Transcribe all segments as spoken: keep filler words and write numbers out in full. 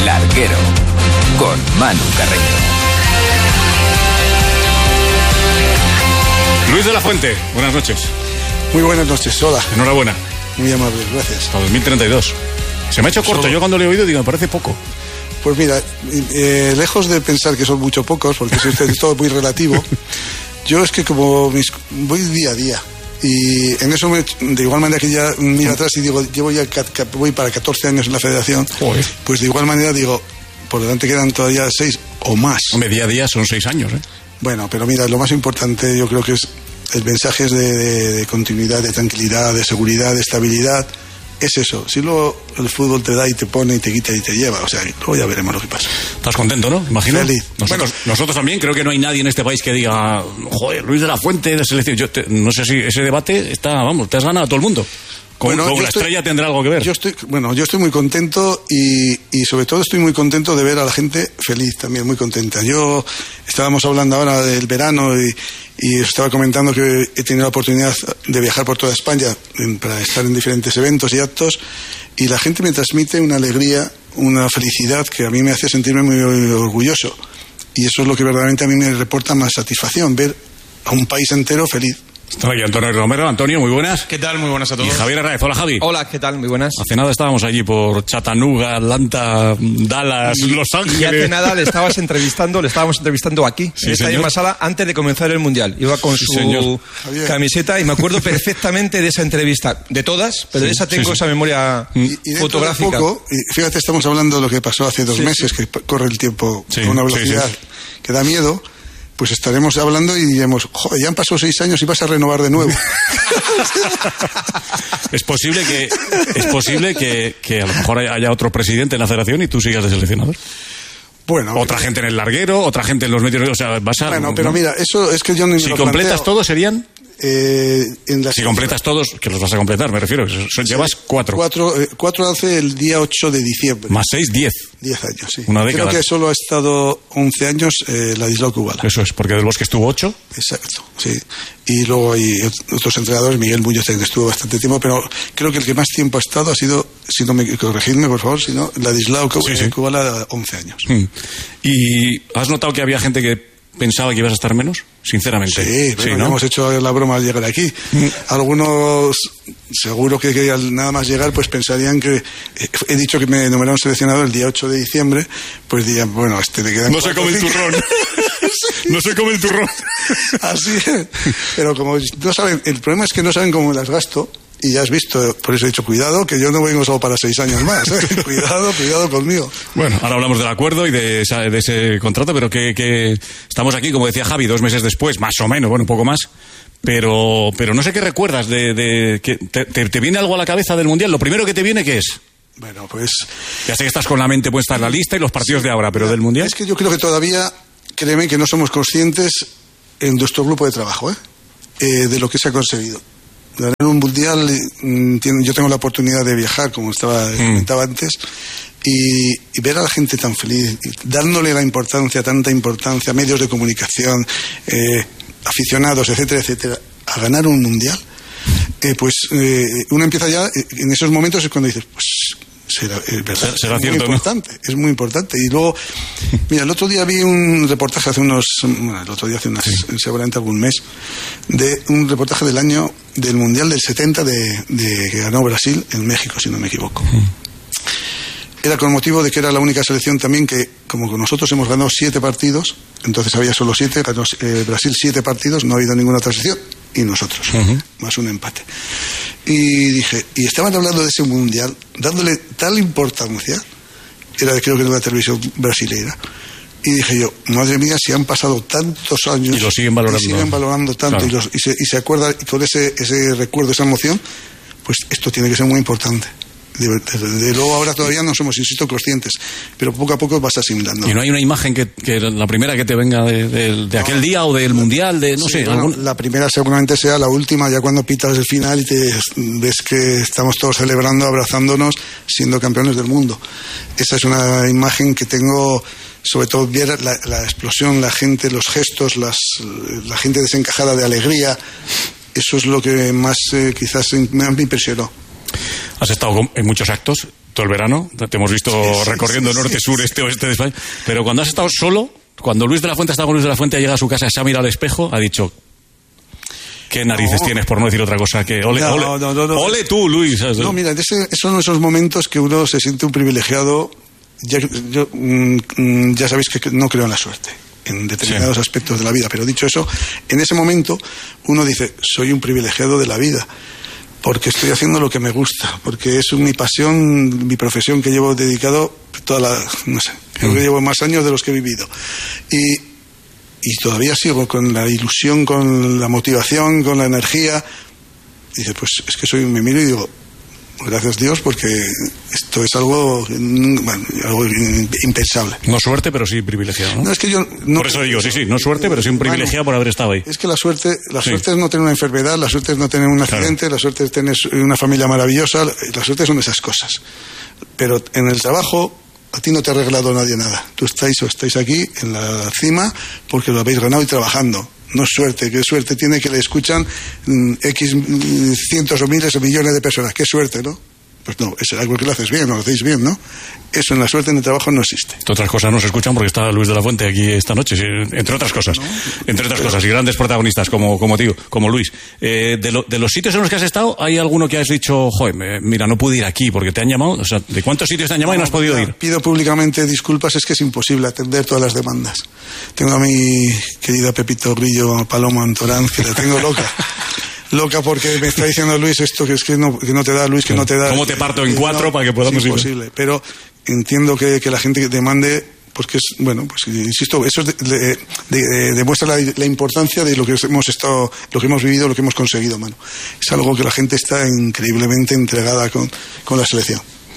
Larguero, con Manu Carreño. Luis de la Fuente, buenas noches. Muy buenas noches, hola. Enhorabuena. Muy amable, gracias. Hasta dos mil treinta y dos. Se me ha hecho corto, Solo... yo cuando lo he oído digo, me parece poco. Pues mira, eh, lejos de pensar que son mucho pocos, porque es todo muy relativo, yo es que como mis, voy día a día. Y en eso, me, de igual manera que ya miro atrás y digo, llevo ya voy para catorce años en la federación, Joder. Pues de igual manera digo, por delante quedan todavía seis o más. Hombre, día a día son seis años, ¿eh? Bueno, pero mira, lo más importante yo creo que es el mensaje es de, de, de continuidad, de tranquilidad, de seguridad, de estabilidad. Es eso. Si luego el fútbol te da y te pone y te quita y te lleva, o sea, luego ya veremos lo que pasa. ¿Estás contento, no? Imagino. Feliz. Nosotros, bueno, nosotros también. Creo que no hay nadie en este país que diga, joder, Luis de la Fuente de selección. Yo te, no sé si ese debate está, vamos, te has ganado a todo el mundo. Con, bueno, con la estoy, estrella tendrá algo que ver. Yo estoy, bueno, yo estoy muy contento y, y sobre todo estoy muy contento de ver a la gente feliz también, muy contenta. Yo estábamos hablando ahora del verano y, y estaba comentando que he tenido la oportunidad de viajar por toda España en, para estar en diferentes eventos y actos y la gente me transmite una alegría, una felicidad que a mí me hace sentirme muy orgulloso y eso es lo que verdaderamente a mí me reporta más satisfacción, ver a un país entero feliz. Está aquí Antonio Romero. Antonio, muy buenas. ¿Qué tal? Muy buenas a todos. Y Javier Arraez. Hola, Javi. Hola, ¿qué tal? Muy buenas. Hace nada estábamos allí por Chattanooga, Atlanta, Dallas, y, Los Ángeles. Y hace nada le estabas entrevistando, le estábamos entrevistando aquí, sí, en esta misma sala, antes de comenzar el Mundial. Iba con sí, su señor. camiseta y me acuerdo perfectamente de esa entrevista. De todas, pero sí, de esa tengo sí, esa sí. memoria y, y fotográfica. Poco, y fíjate, estamos hablando de lo que pasó hace dos sí, meses, sí. que corre el tiempo sí, con una velocidad sí, sí. que da miedo. Pues estaremos hablando y diremos, joder, ya han pasado seis años y vas a renovar de nuevo. Es posible que es posible que, que a lo mejor haya otro presidente en la federación y tú sigas de seleccionador. Bueno, otra gente en el larguero, otra gente en los medios, o sea, vas a... Bueno, pero mira, eso es que yo ni si me lo completas planteo. Todos serían... Eh, en la si completas todos, que los vas a completar, me refiero, son, llevas cuatro. Cuatro, eh, cuatro hace el día ocho de diciembre. Más seis, diez. Diez años, sí. Una década. Creo que solo ha estado once años eh, Ladislao Kubala. Eso es, porque del Bosque estuvo ocho. Exacto, sí. Y luego hay otros entrenadores, Miguel Muñoz que estuvo bastante tiempo, pero creo que el que más tiempo ha estado ha sido, si no me corregidme por favor, si no, Ladislao Kubala, sí, sí. Kubala once años. Mm. ¿Y has notado que había gente que pensaba que ibas a estar menos? Sinceramente. Sí, bueno, sí, ¿no? Hemos hecho la broma al llegar aquí. Mm. Algunos, seguro que, que al nada más llegar, pues pensarían que eh, he dicho que me nombraron seleccionador el día ocho de diciembre, pues dirían, bueno, este te quedan... No se come el turrón. Sí. No se come el turrón. Así es. Pero como no saben, el problema es que no saben cómo me las gasto. Y ya has visto, por eso he dicho, cuidado, que yo no vengo solo para seis años más, ¿eh? Cuidado, cuidado conmigo. Bueno, ahora hablamos del acuerdo y de, esa, de ese contrato, pero que, que estamos aquí, como decía Javi, dos meses después, más o menos, bueno, un poco más, pero, pero no sé qué recuerdas de... de que te, te, ¿Te viene algo a la cabeza del Mundial? ¿Lo primero que te viene qué es? Bueno, pues... Ya sé que estás con la mente puesta en la lista y los partidos sí, de ahora, pero del Mundial... Es que yo creo que todavía, créeme, que no somos conscientes en nuestro grupo de trabajo, ¿eh? Eh, de lo que se ha conseguido. Ganar un mundial, yo tengo la oportunidad de viajar, como estaba mm. comentaba antes, y, y ver a la gente tan feliz, dándole la importancia, tanta importancia, medios de comunicación, eh, aficionados, etcétera, etcétera, a ganar un mundial, eh, pues eh, uno empieza ya, en esos momentos es cuando dices, pues será, es verdad, será es cierto, muy importante, ¿no? Es muy importante. Y luego, mira, el otro día vi un reportaje hace unos, bueno, el otro día hace unas, sí. seguramente algún mes, de un reportaje del año del Mundial del setenta de, de que ganó Brasil en México, si no me equivoco. Sí. Era con motivo de que era la única selección también que, como nosotros hemos ganado siete partidos, entonces había solo siete, ganó eh, Brasil siete partidos, no ha habido ninguna otra selección, y nosotros, uh-huh. más un empate. Y dije, y estaban hablando de ese mundial, dándole tal importancia, era creo que de la televisión brasileña, y dije yo, madre mía, si han pasado tantos años y lo siguen valorando, y siguen valorando tanto, claro. y, los, y, se, y se acuerdan y con ese, ese recuerdo, esa emoción, pues esto tiene que ser muy importante. De, de, de luego ahora todavía no somos, insisto, conscientes, pero poco a poco vas asimilando. ¿Y no hay una imagen que, que la primera que te venga de, de, de aquel no, día o del mundial? De no sí, sé, bueno, algún... La primera seguramente sea la última, ya cuando pitas el final y te ves que estamos todos celebrando, abrazándonos, siendo campeones del mundo. Esa es una imagen que tengo, sobre todo ver la, la explosión, la gente, los gestos, las, la gente desencajada de alegría. Eso es lo que más eh, quizás me impresionó. Has estado en muchos actos todo el verano, te hemos visto sí, sí, recorriendo sí, norte, sí, sur, sí. este, oeste de España, pero cuando has estado solo, cuando Luis de la Fuente ha estado con Luis de la Fuente, ha llegado a su casa, se ha mirado al espejo, ha dicho... ¿Qué narices no. tienes, por no decir otra cosa? Que ole, no, ole, no, no, no. ole tú, Luis. ¿Sabes? No, mira, ese, son esos momentos que uno se siente un privilegiado. Ya, yo, mm, ya sabéis que no creo en la suerte, en determinados sí. aspectos de la vida, pero dicho eso, en ese momento uno dice, soy un privilegiado de la vida, porque estoy haciendo lo que me gusta, porque es mi pasión, mi profesión que llevo dedicado toda la... no sé, creo mm. que llevo más años de los que he vivido. Y... Y todavía sigo con la ilusión, con la motivación, con la energía. Y dice, pues es que soy, me miro y digo, gracias Dios, porque esto es algo, bueno, algo impensable. No suerte, pero sí privilegiado, ¿no? No, es que yo... No, por eso digo, sí, sí, no suerte, pero sí un privilegiado bueno, por haber estado ahí. Es que la suerte, la sí. suerte es no tener una enfermedad, la suerte es no tener un accidente, claro. la suerte es tener una familia maravillosa, la suerte son esas cosas. Pero en el trabajo... A ti no te ha arreglado nadie nada. Tú estáis o estáis aquí en la cima porque lo habéis ganado y trabajando. No es suerte. ¿Qué suerte tiene que le escuchan mm, X mm, cientos o miles o millones de personas? ¿Qué suerte, no? Pues no, es algo que lo haces bien, lo hacéis bien, ¿no? Eso en la suerte en el trabajo no existe. Entre otras cosas no se escuchan porque está Luis de la Fuente aquí esta noche, entre otras cosas. No, entre otras pero... cosas, y grandes protagonistas como, como digo, como Luis. Eh, de, lo, de los sitios en los que has estado, ¿hay alguno que has dicho, joder, mira, no pude ir aquí porque te han llamado? O sea, ¿de cuántos sitios te han llamado no, y no has podido ir? Pido públicamente disculpas, es que es imposible atender todas las demandas. Tengo a mi querida Pepito Grillo Paloma Antorán, que la tengo loca. Loca porque me está diciendo Luis esto que es que no, que no te da, Luis, que no te da. ¿Cómo te parto en cuatro no, para que podamos ir? Es imposible, ir? Pero entiendo que, que la gente demande, porque es, bueno, pues insisto, eso de, de, de, demuestra la, la importancia de lo que hemos estado, lo que hemos vivido, lo que hemos conseguido, mano. Es algo que la gente está increíblemente entregada con, con la selección.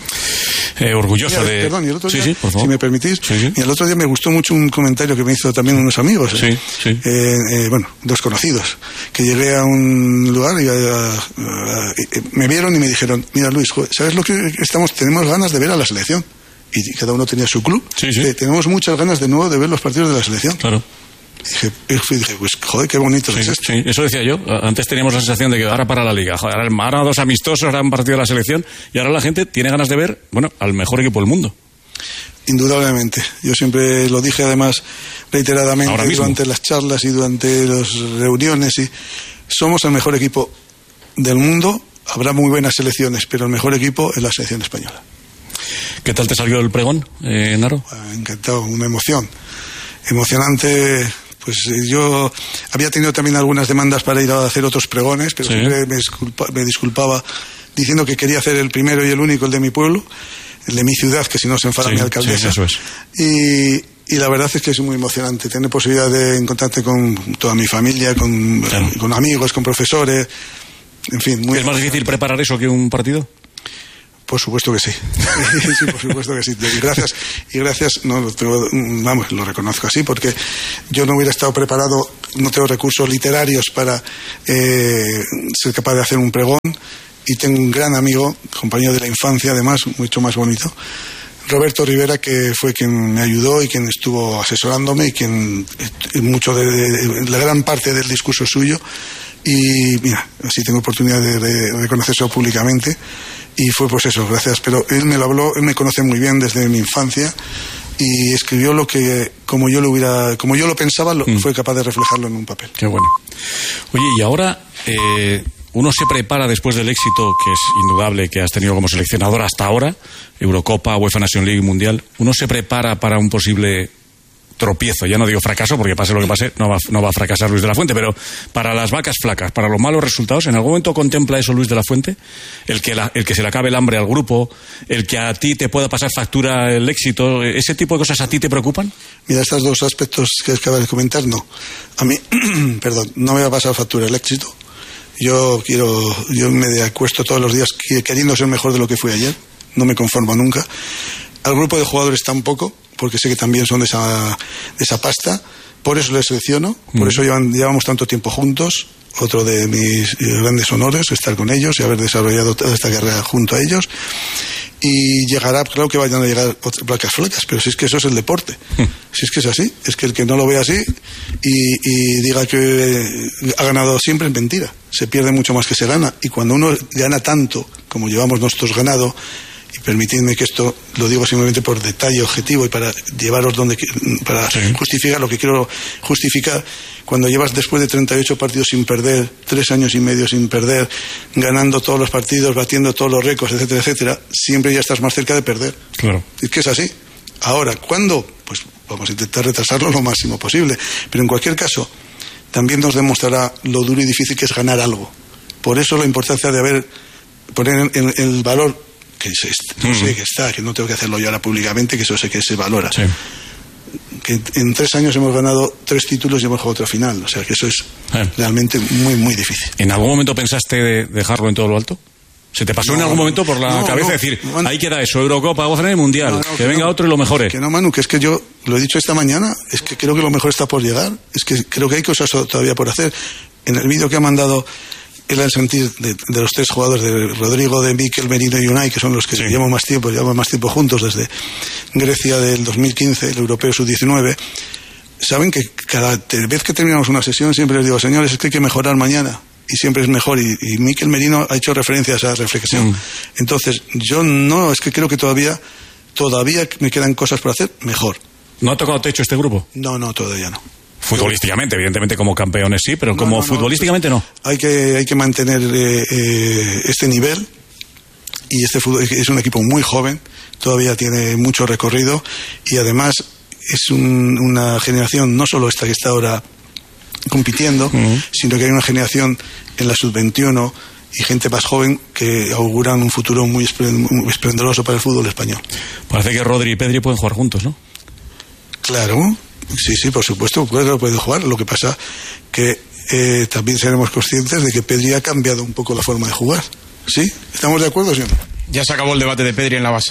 Eh, orgulloso Mira, de... Perdón, y el otro día, sí, sí, si me permitís, sí, sí. y el otro día me gustó mucho un comentario que me hizo también unos amigos, sí, eh, sí. Eh, eh, bueno, dos conocidos, que llegué a un lugar y a, a, a, a, me vieron y me dijeron, mira Luis, ¿sabes lo que estamos? Tenemos ganas de ver a la selección. Y cada uno tenía su club. Sí, sí. Eh, tenemos muchas ganas de nuevo de ver los partidos de la selección. Claro. Dije, dije, pues joder, qué bonito sí, es esto. Sí, eso decía yo. Antes teníamos la sensación de que ahora para la liga, joder, ahora dos amistosos, ahora un partido de la selección, y ahora la gente tiene ganas de ver, bueno, al mejor equipo del mundo. Indudablemente. Yo siempre lo dije además reiteradamente durante las charlas y durante las reuniones, y somos el mejor equipo del mundo. Habrá muy buenas selecciones, pero el mejor equipo es la selección española. ¿Qué tal te salió el pregón, eh, Naro? Encantado, una emoción. Emocionante. Pues yo había tenido también algunas demandas para ir a hacer otros pregones, pero sí. siempre me, disculpa, me disculpaba diciendo que quería hacer el primero y el único, el de mi pueblo, el de mi ciudad, que si no se enfada sí, mi alcaldesa. Sí, eso es. Y, y la verdad es que es muy emocionante tener posibilidad de encontrarte con toda mi familia, con, claro. con amigos, con profesores, en fin. Muy ¿Es más difícil preparar eso que un partido? Por supuesto que sí. Sí, por supuesto que sí. Y gracias, y gracias, no, tengo, vamos, lo reconozco así, porque yo no hubiera estado preparado, no tengo recursos literarios para eh, ser capaz de hacer un pregón, y tengo un gran amigo, compañero de la infancia, además, mucho más bonito, Roberto Rivera, que fue quien me ayudó y quien estuvo asesorándome y quien, mucho de, de la gran parte del discurso suyo, y mira, así tengo oportunidad de, de reconocer eso públicamente. Y fue pues eso, gracias, pero él me lo habló, él me conoce muy bien desde mi infancia y escribió lo que, como yo lo hubiera, como yo lo pensaba, lo, mm. fue capaz de reflejarlo en un papel. Qué bueno. Oye, y ahora eh, uno se prepara después del éxito, que es indudable, que has tenido como seleccionador hasta ahora, Eurocopa, UEFA Nation League, Mundial, uno se prepara para un posible tropiezo, ya no digo fracaso, porque pase lo que pase, no va, no va a fracasar Luis de la Fuente, pero para las vacas flacas, para los malos resultados, ¿en algún momento contempla eso Luis de la Fuente? El que, la, el que se le acabe el hambre al grupo, el que a ti te pueda pasar factura el éxito, ¿ese tipo de cosas a ti te preocupan? Mira, estos dos aspectos que acabas de comentar, no. A mí, perdón, no me va a pasar factura el éxito. Yo quiero, yo me acuesto todos los días queriendo ser mejor de lo que fui ayer, no me conformo nunca. Al grupo de jugadores tampoco, porque sé que también son de esa, de esa pasta, por eso les selecciono, mm. por eso llevan, llevamos tanto tiempo juntos. Otro de mis grandes honores, estar con ellos y haber desarrollado toda esta carrera junto a ellos. Y llegará, claro que vayan a llegar otras placas flacas, pero si es que eso es el deporte, mm. si es que es así, es que el que no lo ve así y, y diga que ha ganado siempre es mentira, se pierde mucho más que se gana, y cuando uno gana tanto como llevamos nosotros ganado, y permitidme que esto lo digo simplemente por detalle objetivo y para llevaros donde para sí. justificar lo que quiero justificar. Cuando llevas después de treinta y ocho partidos sin perder, tres años y medio sin perder, ganando todos los partidos, batiendo todos los récords, etcétera, etcétera, siempre ya estás más cerca de perder. Claro. Es que es así. Ahora, ¿cuándo? Pues vamos a intentar retrasarlo lo máximo posible. Pero en cualquier caso, también nos demostrará lo duro y difícil que es ganar algo. Por eso la importancia de haber poner en el valor que sé, mm. sé que está, que no tengo que hacerlo yo ahora públicamente, que eso sé que se valora. Sí. Que en tres años hemos ganado tres títulos y hemos jugado otra final. O sea que eso es eh. realmente muy, muy difícil. ¿En algún momento pensaste de dejarlo en todo lo alto? ¿Se te pasó no, en algún momento por la no, cabeza no, decir, Manu, ahí queda eso, Eurocopa, vamos a ganar el Mundial, no, no, que, que venga no, otro y lo mejore? Que no, Manu, que es que yo lo he dicho esta mañana, es que creo que lo mejor está por llegar, es que creo que hay cosas todavía por hacer. En el vídeo que ha mandado el al sentir de, de los tres jugadores, de Rodrigo, de Mikel Merino y Unai, que son los que sí. llevamos más tiempo, llevamos más tiempo juntos desde Grecia del dos mil quince, el Europeo sub diecinueve, saben que cada vez que terminamos una sesión siempre les digo, señores, es que hay que mejorar mañana. Y siempre es mejor, y, y Mikel Merino ha hecho referencia a esa reflexión. Mm. Entonces, yo no, es que creo que todavía todavía me quedan cosas por hacer mejor. ¿No ha tocado techo este grupo? No, no, todavía no. Futbolísticamente, evidentemente como campeones sí, pero no, como no, futbolísticamente no. Hay que, hay que mantener eh, eh, este nivel, y este fútbol es un equipo muy joven, todavía tiene mucho recorrido, y además es un, una generación, no solo esta que está ahora compitiendo, uh-huh. sino que hay una generación en la sub veintiuno y gente más joven que auguran un futuro muy esplendoroso para el fútbol español. Parece que Rodri y Pedri pueden jugar juntos, ¿no? Claro, sí, sí, por supuesto, claro, pueden jugar. Lo que pasa que eh, también seremos conscientes de que Pedri ha cambiado un poco la forma de jugar. ¿Sí? ¿Estamos de acuerdo, sí o no? Ya se acabó el debate de Pedri en la base.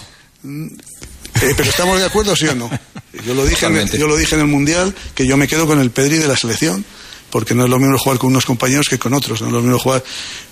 Eh, pero ¿estamos de acuerdo, sí o no? Yo lo dije, en, yo lo dije en el Mundial, que yo me quedo con el Pedri de la selección, porque no es lo mismo jugar con unos compañeros que con otros, no es lo mismo jugar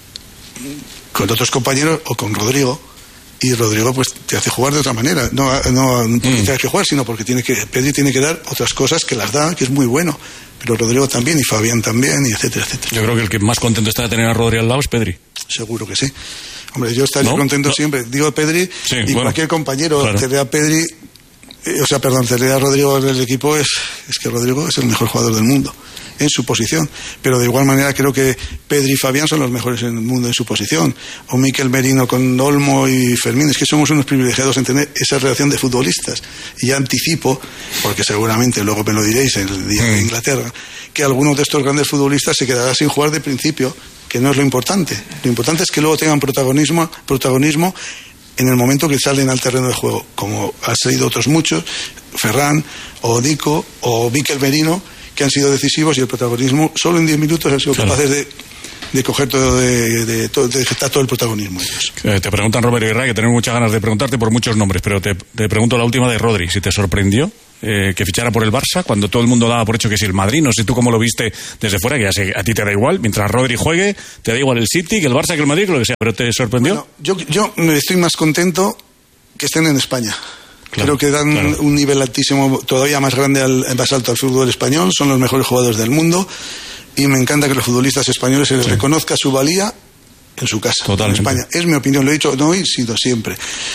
con otros compañeros o con Rodrigo, y Rodrigo pues te hace jugar de otra manera, no, no porque mm. tengas que jugar, sino porque tiene que, Pedri tiene que dar otras cosas que las da, que es muy bueno, pero Rodrigo también, y Fabián también, y etcétera, etcétera. Yo creo que el que más contento está de tener a Rodri al lado es Pedri. Seguro que sí. Hombre, yo estaría ¿No? contento no. siempre. Digo Pedri, sí, y bueno, cualquier compañero claro. te vea a Pedri, eh, o sea, perdón, te vea a Rodrigo en el equipo, es, es que Rodrigo es el mejor jugador del mundo en su posición, pero de igual manera creo que Pedri y Fabián son los mejores en el mundo en su posición, o Mikel Merino con Olmo y Fermín. Es que somos unos privilegiados en tener esa relación de futbolistas, y ya anticipo, porque seguramente luego me lo diréis en el día mm. de Inglaterra, que algunos de estos grandes futbolistas se quedarán sin jugar de principio, que no es lo importante. Lo importante es que luego tengan protagonismo, protagonismo en el momento que salen al terreno de juego, como han salido otros muchos, Ferran, o Nico, o Mikel Merino, que han sido decisivos, y el protagonismo solo en diez minutos han sido claro. capaces de, de coger todo, de, de, de, de gestar todo el protagonismo ellos. Eh, te preguntan Robert y Ray, que tenemos muchas ganas de preguntarte por muchos nombres, pero te, te pregunto la última de Rodri, si te sorprendió eh, que fichara por el Barça cuando todo el mundo daba por hecho que si el Madrid, no sé tú cómo lo viste desde fuera, que ya sé, a ti te da igual, mientras Rodri juegue, te da igual el City, que el Barça, que el Madrid, que lo que sea, pero ¿te sorprendió? Bueno, yo, yo estoy más contento que estén en España. Claro, creo que dan claro. un nivel altísimo, todavía más grande, al, más alto al fútbol español, son los mejores jugadores del mundo, y me encanta que los futbolistas españoles se les sí. reconozca su valía en su casa, Totalmente. en España. Es mi opinión, lo he dicho, no he sido siempre.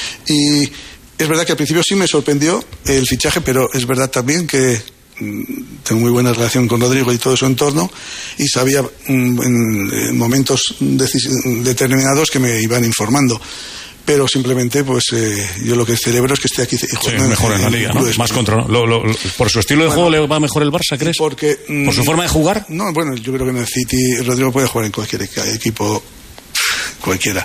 Y es verdad que al principio sí me sorprendió el fichaje, pero es verdad también que tengo muy buena relación con Rodrigo y todo su entorno, y sabía en, en momentos decis- determinados que me iban informando. Pero simplemente, pues eh, yo lo que celebro es que esté aquí jugando sí, mejor en, en la liga, ¿no? Más control. Lo, lo, lo, ¿Por su estilo de bueno, juego le va mejor el Barça, crees? Porque, ¿Por su forma de jugar? No, bueno, yo creo que en el City Rodrigo puede jugar en cualquier equipo, cualquiera.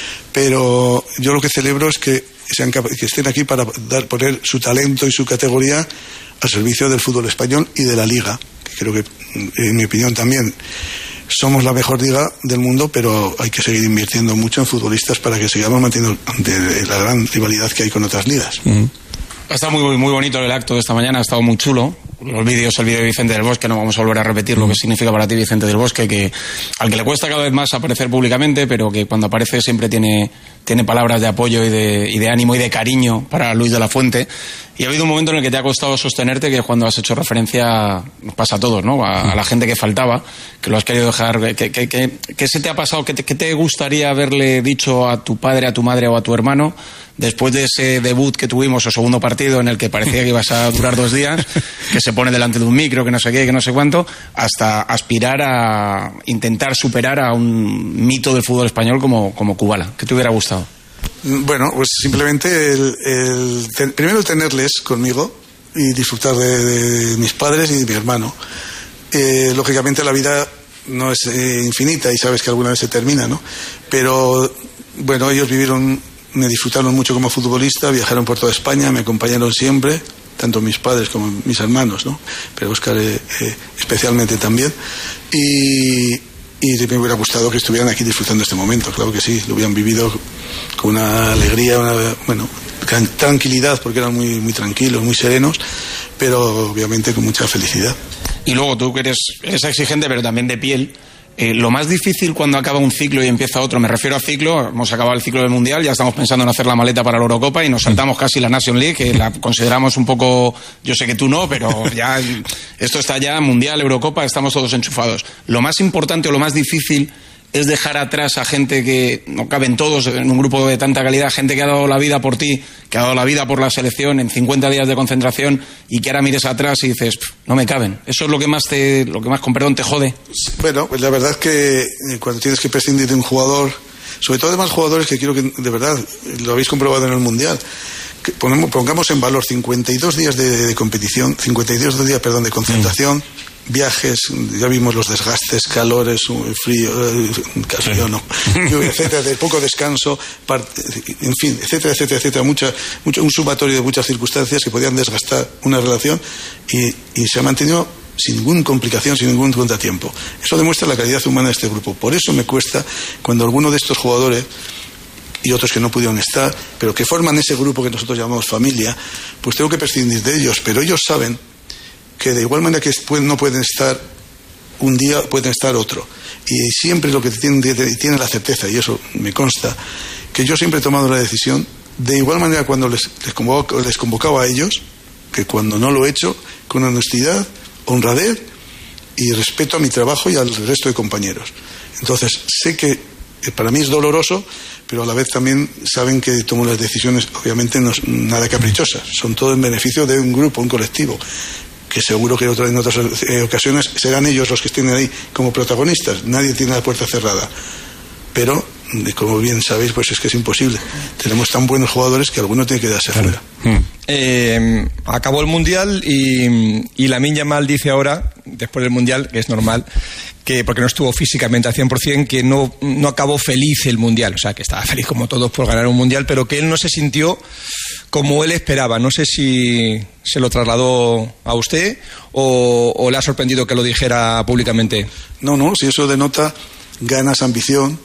Pero yo lo que celebro es que, sean capa- que estén aquí para dar, poner su talento y su categoría al servicio del fútbol español y de la liga, que creo que, en mi opinión también, somos la mejor liga del mundo, pero hay que seguir invirtiendo mucho en futbolistas para que sigamos manteniendo ante la gran rivalidad que hay con otras ligas. Mm. Ha estado muy, muy bonito el acto de esta mañana, ha estado muy chulo. Los vídeos, el vídeo de Vicente del Bosque, no vamos a volver a repetir lo que significa para ti Vicente del Bosque, que al que le cuesta cada vez más aparecer públicamente, pero que cuando aparece siempre tiene, tiene palabras de apoyo y de, y de ánimo y de cariño para Luis de la Fuente. Y ha habido un momento en el que te ha costado sostenerte, que es cuando has hecho referencia, nos pasa a todos, ¿no? A, a la gente que faltaba, que lo has querido dejar. ¿Qué que, que, que se te ha pasado? ¿Qué te, qué te gustaría haberle dicho a tu padre, a tu madre o a tu hermano después de ese debut que tuvimos o segundo partido en el que parecía que ibas a durar dos días, que se pone delante de un micro, que no sé qué, que no sé cuánto, hasta aspirar a intentar superar a un mito del fútbol español como, como Kubala? ¿Qué te hubiera gustado? Bueno, pues simplemente el, el ten, primero tenerles conmigo y disfrutar de, de mis padres y de mi hermano. Eh, lógicamente la vida no es eh, infinita y sabes que alguna vez se termina, ¿no? Pero bueno, ellos vivieron, me disfrutaron mucho como futbolista, viajaron por toda España, me acompañaron siempre, tanto mis padres como mis hermanos, ¿no? Pero Óscar eh, eh, especialmente también. Y, y me hubiera gustado que estuvieran aquí disfrutando este momento, claro que sí, lo hubieran vivido con una alegría, una, bueno, tranquilidad, porque eran muy, muy tranquilos, muy serenos, pero obviamente con mucha felicidad. Y luego tú que eres, eres exigente, pero también de piel, eh, lo más difícil cuando acaba un ciclo y empieza otro, me refiero a ciclo, hemos acabado el ciclo del Mundial, ya estamos pensando en hacer la maleta para la Eurocopa y nos saltamos casi la Nation League, que la consideramos un poco, yo sé que tú no, pero ya esto está ya Mundial, Eurocopa, estamos todos enchufados. Lo más importante o lo más difícil es dejar atrás a gente que no caben todos en un grupo de tanta calidad, gente que ha dado la vida por ti, que ha dado la vida por la selección en cincuenta días de concentración y que ahora mires atrás y dices, no me caben. Eso es lo que más te, lo que más con perdón te jode. Bueno, pues la verdad es que cuando tienes que prescindir de un jugador, sobre todo de más jugadores que quiero que, de verdad, lo habéis comprobado en el Mundial, que ponemos, pongamos en valor cincuenta y dos días de, de competición, cincuenta y dos días, perdón, de concentración, mm. viajes, ya vimos los desgastes, calores, frío, frío no, etcétera, de poco descanso, en fin, etcétera, etcétera, etcétera, mucha, mucho, un sumatorio de muchas circunstancias que podían desgastar una relación y, y se ha mantenido sin ninguna complicación, sin ningún contratiempo. Eso demuestra la calidad humana de este grupo. Por eso me cuesta cuando alguno de estos jugadores y otros que no pudieron estar, pero que forman ese grupo que nosotros llamamos familia, pues tengo que prescindir de ellos, pero ellos saben que de igual manera que no pueden estar un día, pueden estar otro. Y siempre lo que tienen, tienen la certeza, y eso me consta, que yo siempre he tomado la decisión, de igual manera cuando les, les, convoco, les convocaba a ellos, que cuando no lo he hecho, con honestidad, honradez y respeto a mi trabajo y al resto de compañeros. Entonces, sé que para mí es doloroso, pero a la vez también saben que tomo las decisiones, obviamente no es nada caprichosas, son todo en beneficio de un grupo, un colectivo, que seguro que en otras ocasiones serán ellos los que estén ahí como protagonistas. Nadie tiene la puerta cerrada. Pero, como bien sabéis, pues es que es imposible. Tenemos tan buenos jugadores que alguno tiene que darse fuera. Eh, acabó el Mundial y, y Lamine Yamal dice ahora, después del Mundial, que es normal, que porque no estuvo físicamente al cien por ciento, que no, no acabó feliz el Mundial. O sea, que estaba feliz como todos por ganar un Mundial, pero que él no se sintió como él esperaba. No sé si se lo trasladó a usted o, o le ha sorprendido que lo dijera públicamente. No, no, si eso denota ganas, ambición,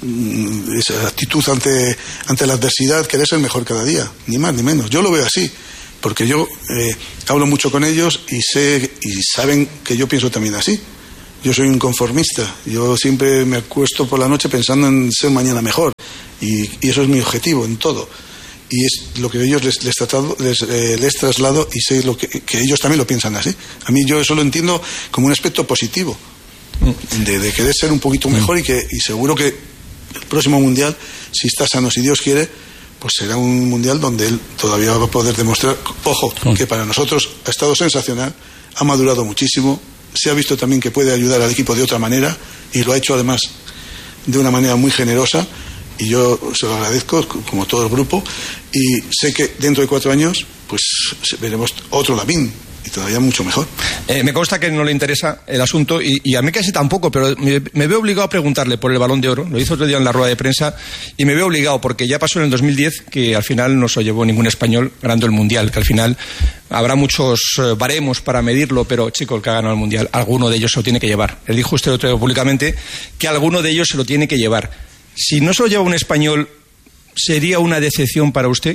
esa actitud ante, ante la adversidad, querer ser mejor cada día, ni más ni menos. Yo lo veo así, porque yo eh, hablo mucho con ellos y sé y saben que yo pienso también así. Yo soy un conformista, yo siempre me acuesto por la noche pensando en ser mañana mejor y, y eso es mi objetivo en todo. Y es lo que ellos les, les, tratado, les, eh, les traslado y sé lo que, que ellos también lo piensan así. A mí yo eso lo entiendo como un aspecto positivo, de, de querer ser un poquito mejor y que y seguro que el próximo Mundial, si está sano, si Dios quiere, pues será un Mundial donde él todavía va a poder demostrar, ojo, que para nosotros ha estado sensacional, ha madurado muchísimo, se ha visto también que puede ayudar al equipo de otra manera y lo ha hecho además de una manera muy generosa. Y yo se lo agradezco, como todo el grupo, y sé que dentro de cuatro años pues veremos otro Lamine, y todavía mucho mejor. Eh, me consta que no le interesa el asunto, y, y a mí casi tampoco, pero me, me veo obligado a preguntarle por el Balón de Oro. Lo hizo otro día en la rueda de prensa, y me veo obligado, porque ya pasó en el dos mil diez, que al final no se llevó ningún español ganando el Mundial, que al final habrá muchos baremos para medirlo, pero chico, el que ha ganado el Mundial, alguno de ellos se lo tiene que llevar. Él dijo usted otro día públicamente que alguno de ellos se lo tiene que llevar. Si no se lo lleva un español, ¿sería una decepción para usted?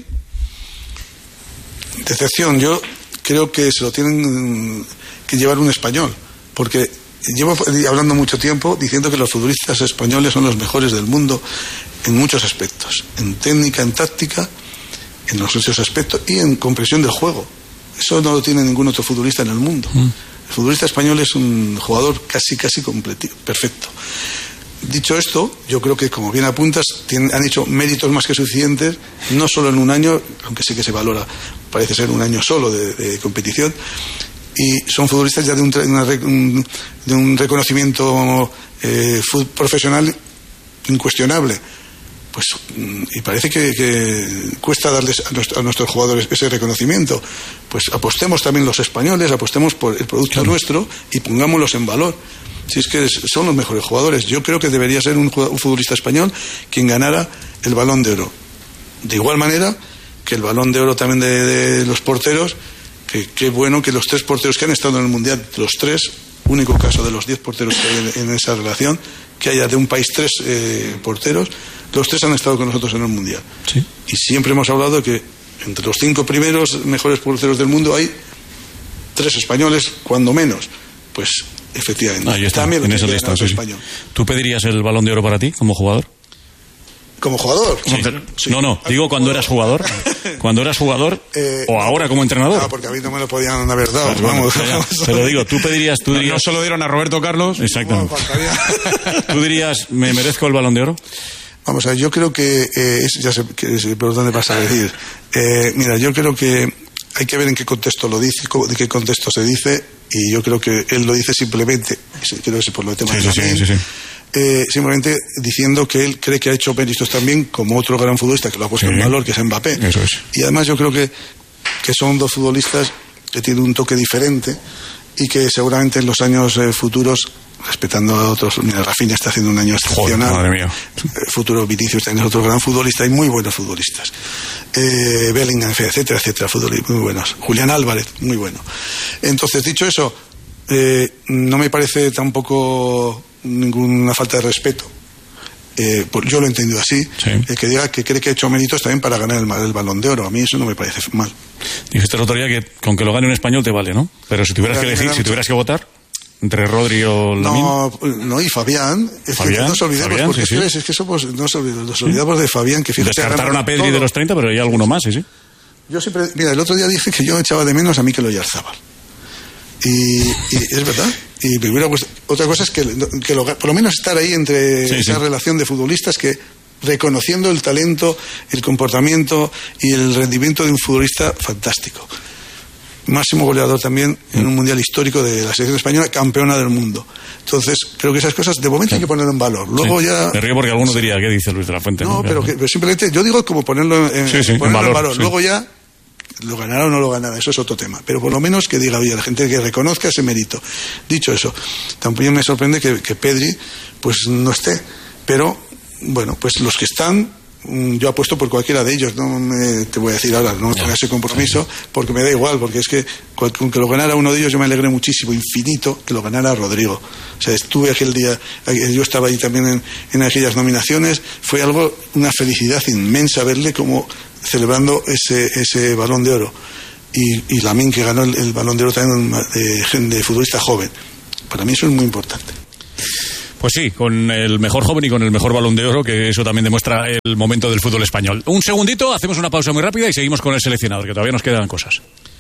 Decepción, yo creo que se lo tienen que llevar un español, porque llevo hablando mucho tiempo diciendo que los futbolistas españoles son los mejores del mundo en muchos aspectos, en técnica, en táctica, en los otros aspectos y en comprensión del juego. Eso no lo tiene ningún otro futbolista en el mundo. Mm. El futbolista español es un jugador casi, casi completo, perfecto. Dicho esto, yo creo que, como bien apuntas, tienen, han hecho méritos más que suficientes, no solo en un año, aunque sí que se valora, parece ser un año solo de, de competición, y son futbolistas ya de un, una, un, de un reconocimiento eh, profesional incuestionable. Pues, y parece que, que cuesta darles a, nuestro, a nuestros jugadores ese reconocimiento. Pues apostemos también los españoles, apostemos por el producto claro. nuestro y pongámoslos en valor. Si es que son los mejores jugadores. Yo creo que debería ser un, un futbolista español quien ganara el Balón de Oro. De igual manera que el Balón de Oro también de, de los porteros, que qué bueno que los tres porteros que han estado en el Mundial, los tres, único caso de los diez porteros que hay en, en esa relación, que haya de un país tres eh, porteros, los tres han estado con nosotros en el Mundial. Sí. Y siempre hemos hablado de que entre los cinco primeros mejores porteros del mundo hay tres españoles, cuando menos. Pues efectivamente. Ahí está, también en esa lista. Sí, sí. ¿Tú pedirías el Balón de Oro para ti como jugador? ¿Como jugador? Sí. Sí. No, no, digo cuando eras jugador. Cuando eras jugador eh, o ahora como entrenador. Ah, porque a mí no me lo podían haber dado. Pues bueno, vamos, vamos. Te lo digo, tú pedirías... Tú dirías... No solo dieron a Roberto Carlos. Exactamente. No, tú dirías, ¿me merezco el Balón de Oro? Vamos a ver, yo creo que... Eh, es, ya sé, que, por dónde vas a decir. Eh, mira, yo creo que hay que ver en qué contexto lo dice, de qué contexto se dice, y yo creo que él lo dice simplemente, creo que por lo de temas sí, sí, sí, sí, sí. Eh, simplemente diciendo que él cree que ha hecho méritos también como otro gran futbolista que lo ha puesto sí. en valor, que es Mbappé. Eso es. Y además yo creo que, que son dos futbolistas que tienen un toque diferente y que seguramente en los años eh, futuros, respetando a otros, mira, Rafinha está haciendo un año excepcional. Joder, madre mía. Eh, futuro Vinicius también es otro gran futbolista y muy buenos futbolistas. Eh, Bellingham, etcétera, etcétera, futbolistas muy buenos. Julián Álvarez, muy bueno. Entonces, dicho eso, eh, no me parece tampoco ninguna falta de respeto. Eh, pues yo lo he entendido así, sí. El que diga que cree que ha hecho méritos también para ganar el, el Balón de Oro, a mí eso no me parece mal. Dijiste el otro día que con que lo gane un español te vale, ¿no? Pero si tuvieras que elegir, si tuvieras que votar entre Rodri o Lamine. No, no, y Fabián, es Fabián, que no nos olvidemos, Fabián, porque sí, es, sí. es que somos, no nos olvidamos, nos olvidamos sí. de Fabián, que fíjate. Descartaron a Pedri de los treinta, pero hay alguno más, sí, sí. Yo siempre, mira, el otro día dije que yo echaba de menos a Mikel Oyarzabal. Y, y es verdad. Y primero, pues, otra cosa es que, que lo, por lo menos estar ahí entre sí, esa sí. relación de futbolistas que, reconociendo el talento, el comportamiento y el rendimiento de un futbolista fantástico. Máximo goleador también mm. en un mundial histórico de la selección española, campeona del mundo. Entonces, creo que esas cosas de momento sí. hay que ponerlo en valor. Luego sí. ya... Me río porque alguno diría, ¿qué dice Luis de la Fuente? No, ¿no? pero, que, pero simplemente, yo digo como ponerlo en, sí, sí, ponerlo en valor. En valor. Sí. Luego ya... lo ganará o no lo ganará, eso es otro tema, pero por lo menos que diga, oye, la gente que reconozca ese mérito. Dicho eso, tampoco me sorprende que, que Pedri pues no esté, pero bueno, pues los que están, yo apuesto por cualquiera de ellos, no me, te voy a decir ahora, no me ponga ese compromiso, porque me da igual, porque es que con que lo ganara uno de ellos yo me alegré muchísimo, infinito, que lo ganara Rodrigo. O sea, estuve aquel día, yo estaba ahí también en, en aquellas nominaciones, fue algo, una felicidad inmensa verle como celebrando ese, ese Balón de Oro. Y, y Lamine, que ganó el, el Balón de Oro también de, de futbolista joven. Para mí eso es muy importante. Pues sí, con el mejor joven y con el mejor Balón de Oro, que eso también demuestra el momento del fútbol español. Un segundito, hacemos una pausa muy rápida y seguimos con el seleccionador, que todavía nos quedan cosas.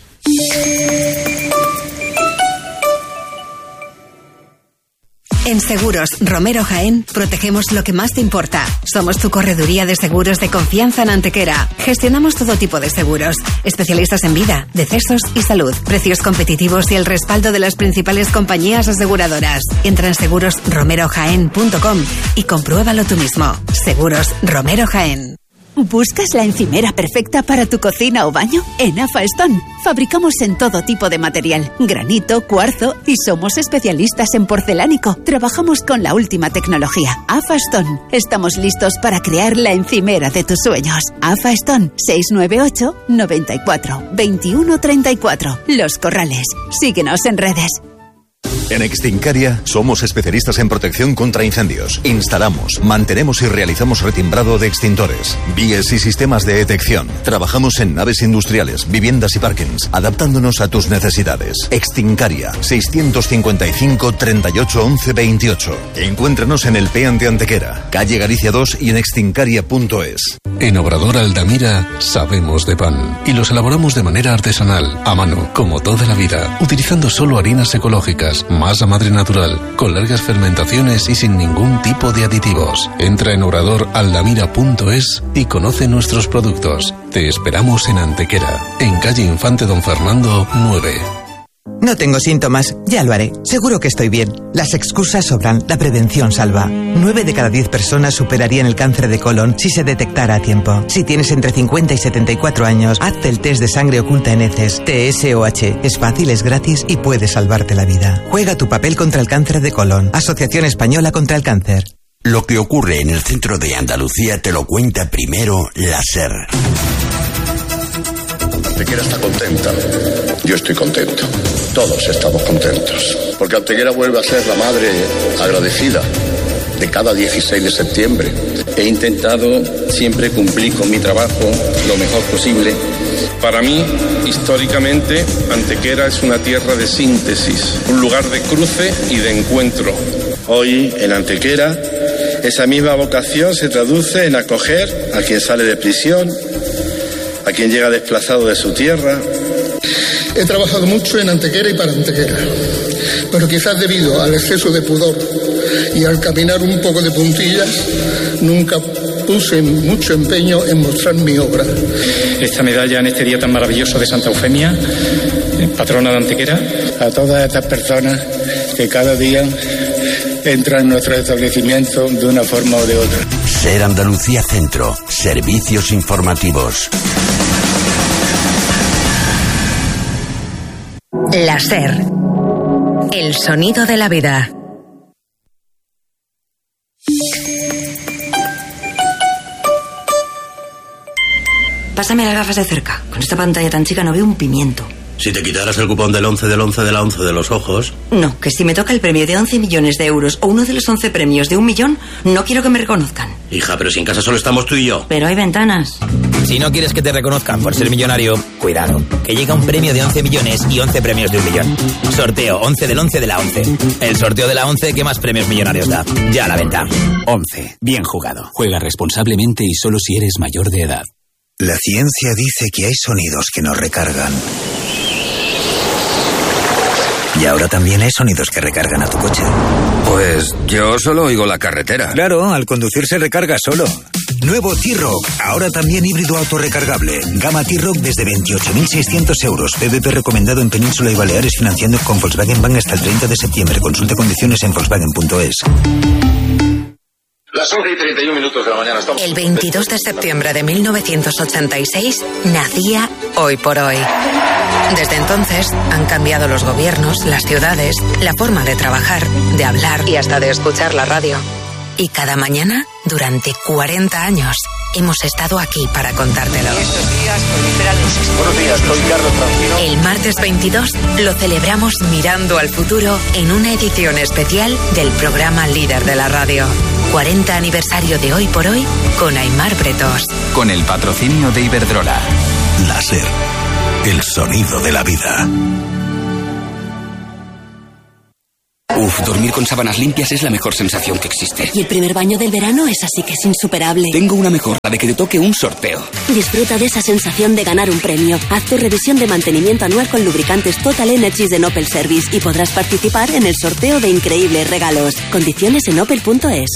En Seguros Romero Jaén protegemos lo que más te importa. Somos tu correduría de seguros de confianza en Antequera. Gestionamos todo tipo de seguros. Especialistas en vida, decesos y salud. Precios competitivos y el respaldo de las principales compañías aseguradoras. Entra en seguros romero jaén punto com y compruébalo tú mismo. Seguros Romero Jaén. ¿Buscas la encimera perfecta para tu cocina o baño? En AFA Stone fabricamos en todo tipo de material, granito, cuarzo y somos especialistas en porcelánico. Trabajamos con la última tecnología. AFA Stone. Estamos listos para crear la encimera de tus sueños. AFA Stone, seis nueve ocho, noventa y cuatro, veintiuno treinta y cuatro. Los Corrales. Síguenos en redes. En Extincaria somos especialistas en protección contra incendios. Instalamos, mantenemos y realizamos retimbrado de extintores, vías y sistemas de detección. Trabajamos en naves industriales, viviendas y parkings, adaptándonos a tus necesidades. Extincaria, seiscientos cincuenta y cinco, treinta y ocho, once, veintiocho. Encuéntranos en el Pean de Antequera, calle Galicia dos y en extincaria punto es. En Obrador Aldamira sabemos de pan y los elaboramos de manera artesanal, a mano, como toda la vida, utilizando solo harinas ecológicas, masa madre natural, con largas fermentaciones y sin ningún tipo de aditivos. Entra en obrador aldamira punto es y conoce nuestros productos. Te esperamos en Antequera, en calle Infante Don Fernando nueve. No tengo síntomas, ya lo haré. Seguro que estoy bien. Las excusas sobran, la prevención salva. Nueve de cada diez personas superarían el cáncer de colon si se detectara a tiempo. Si tienes entre cincuenta y setenta y cuatro años, hazte el test de sangre oculta en heces, T S O H. Es fácil, es gratis y puede salvarte la vida. Juega tu papel contra el cáncer de colon. Asociación Española contra el Cáncer. Lo que ocurre en el centro de Andalucía te lo cuenta primero la SER. Antequera está contenta, yo estoy contento, todos estamos contentos, porque Antequera vuelve a ser la madre agradecida de cada dieciséis de septiembre. He intentado siempre cumplir con mi trabajo lo mejor posible. Para mí, históricamente, Antequera es una tierra de síntesis, un lugar de cruce y de encuentro. Hoy, en Antequera, esa misma vocación se traduce en acoger a quien sale de prisión, a quien llega desplazado de su tierra. He trabajado mucho en Antequera y para Antequera, pero quizás debido al exceso de pudor y al caminar un poco de puntillas, nunca puse mucho empeño en mostrar mi obra. Esta medalla en este día tan maravilloso de Santa Eufemia, patrona de Antequera. A todas estas personas que cada día entran en nuestro establecimiento de una forma o de otra. SER Andalucía Centro, servicios informativos. La SER, el sonido de la vida. Pásame las gafas de cerca. Con esta pantalla tan chica no veo un pimiento. Si te quitaras el cupón del once del once de la once de los ojos... No, que si me toca el premio de once millones de euros o uno de los once premios de un millón, no quiero que me reconozcan. Hija, pero si en casa solo estamos tú y yo. Pero hay ventanas. Si no quieres que te reconozcan por ser millonario, cuidado, que llega un premio de once millones y once premios de un millón. Sorteo once del once de la once. El sorteo de la once que más premios millonarios da. Ya a la venta. once. Bien jugado. Juega responsablemente y solo si eres mayor de edad. La ciencia dice que hay sonidos que nos recargan. Y ahora también hay sonidos que recargan a tu coche. Pues yo solo oigo la carretera. Claro, al conducir se recarga solo. Nuevo T-Roc, ahora también híbrido autorrecargable. Gama T-Roc desde veintiocho mil seiscientos euros. P V P recomendado en Península y Baleares, financiando con Volkswagen Bank hasta el treinta de septiembre. Consulte condiciones en Volkswagen punto es. Las once y treinta y un minutos de la mañana. Estamos... El veintidós de septiembre de mil novecientos ochenta y seis nacía Hoy por Hoy. Desde entonces han cambiado los gobiernos, las ciudades, la forma de trabajar, de hablar y hasta de escuchar la radio. Y cada mañana, durante cuarenta años, hemos estado aquí para contártelo. Estos días proliferan los... Buenos días, soy Carlos Francino. El martes veintidós lo celebramos mirando al futuro en una edición especial del programa líder de la radio. cuarenta aniversario de Hoy por Hoy con Aimar Bretos. Con el patrocinio de Iberdrola. La SER, el sonido de la vida. Uf, dormir con sábanas limpias es la mejor sensación que existe. Y el primer baño del verano es así que es insuperable. Tengo una mejor, la de que te toque un sorteo. Disfruta de esa sensación de ganar un premio. Haz tu revisión de mantenimiento anual con lubricantes Total Energies de Opel Service y podrás participar en el sorteo de increíbles regalos. Condiciones en opel punto es.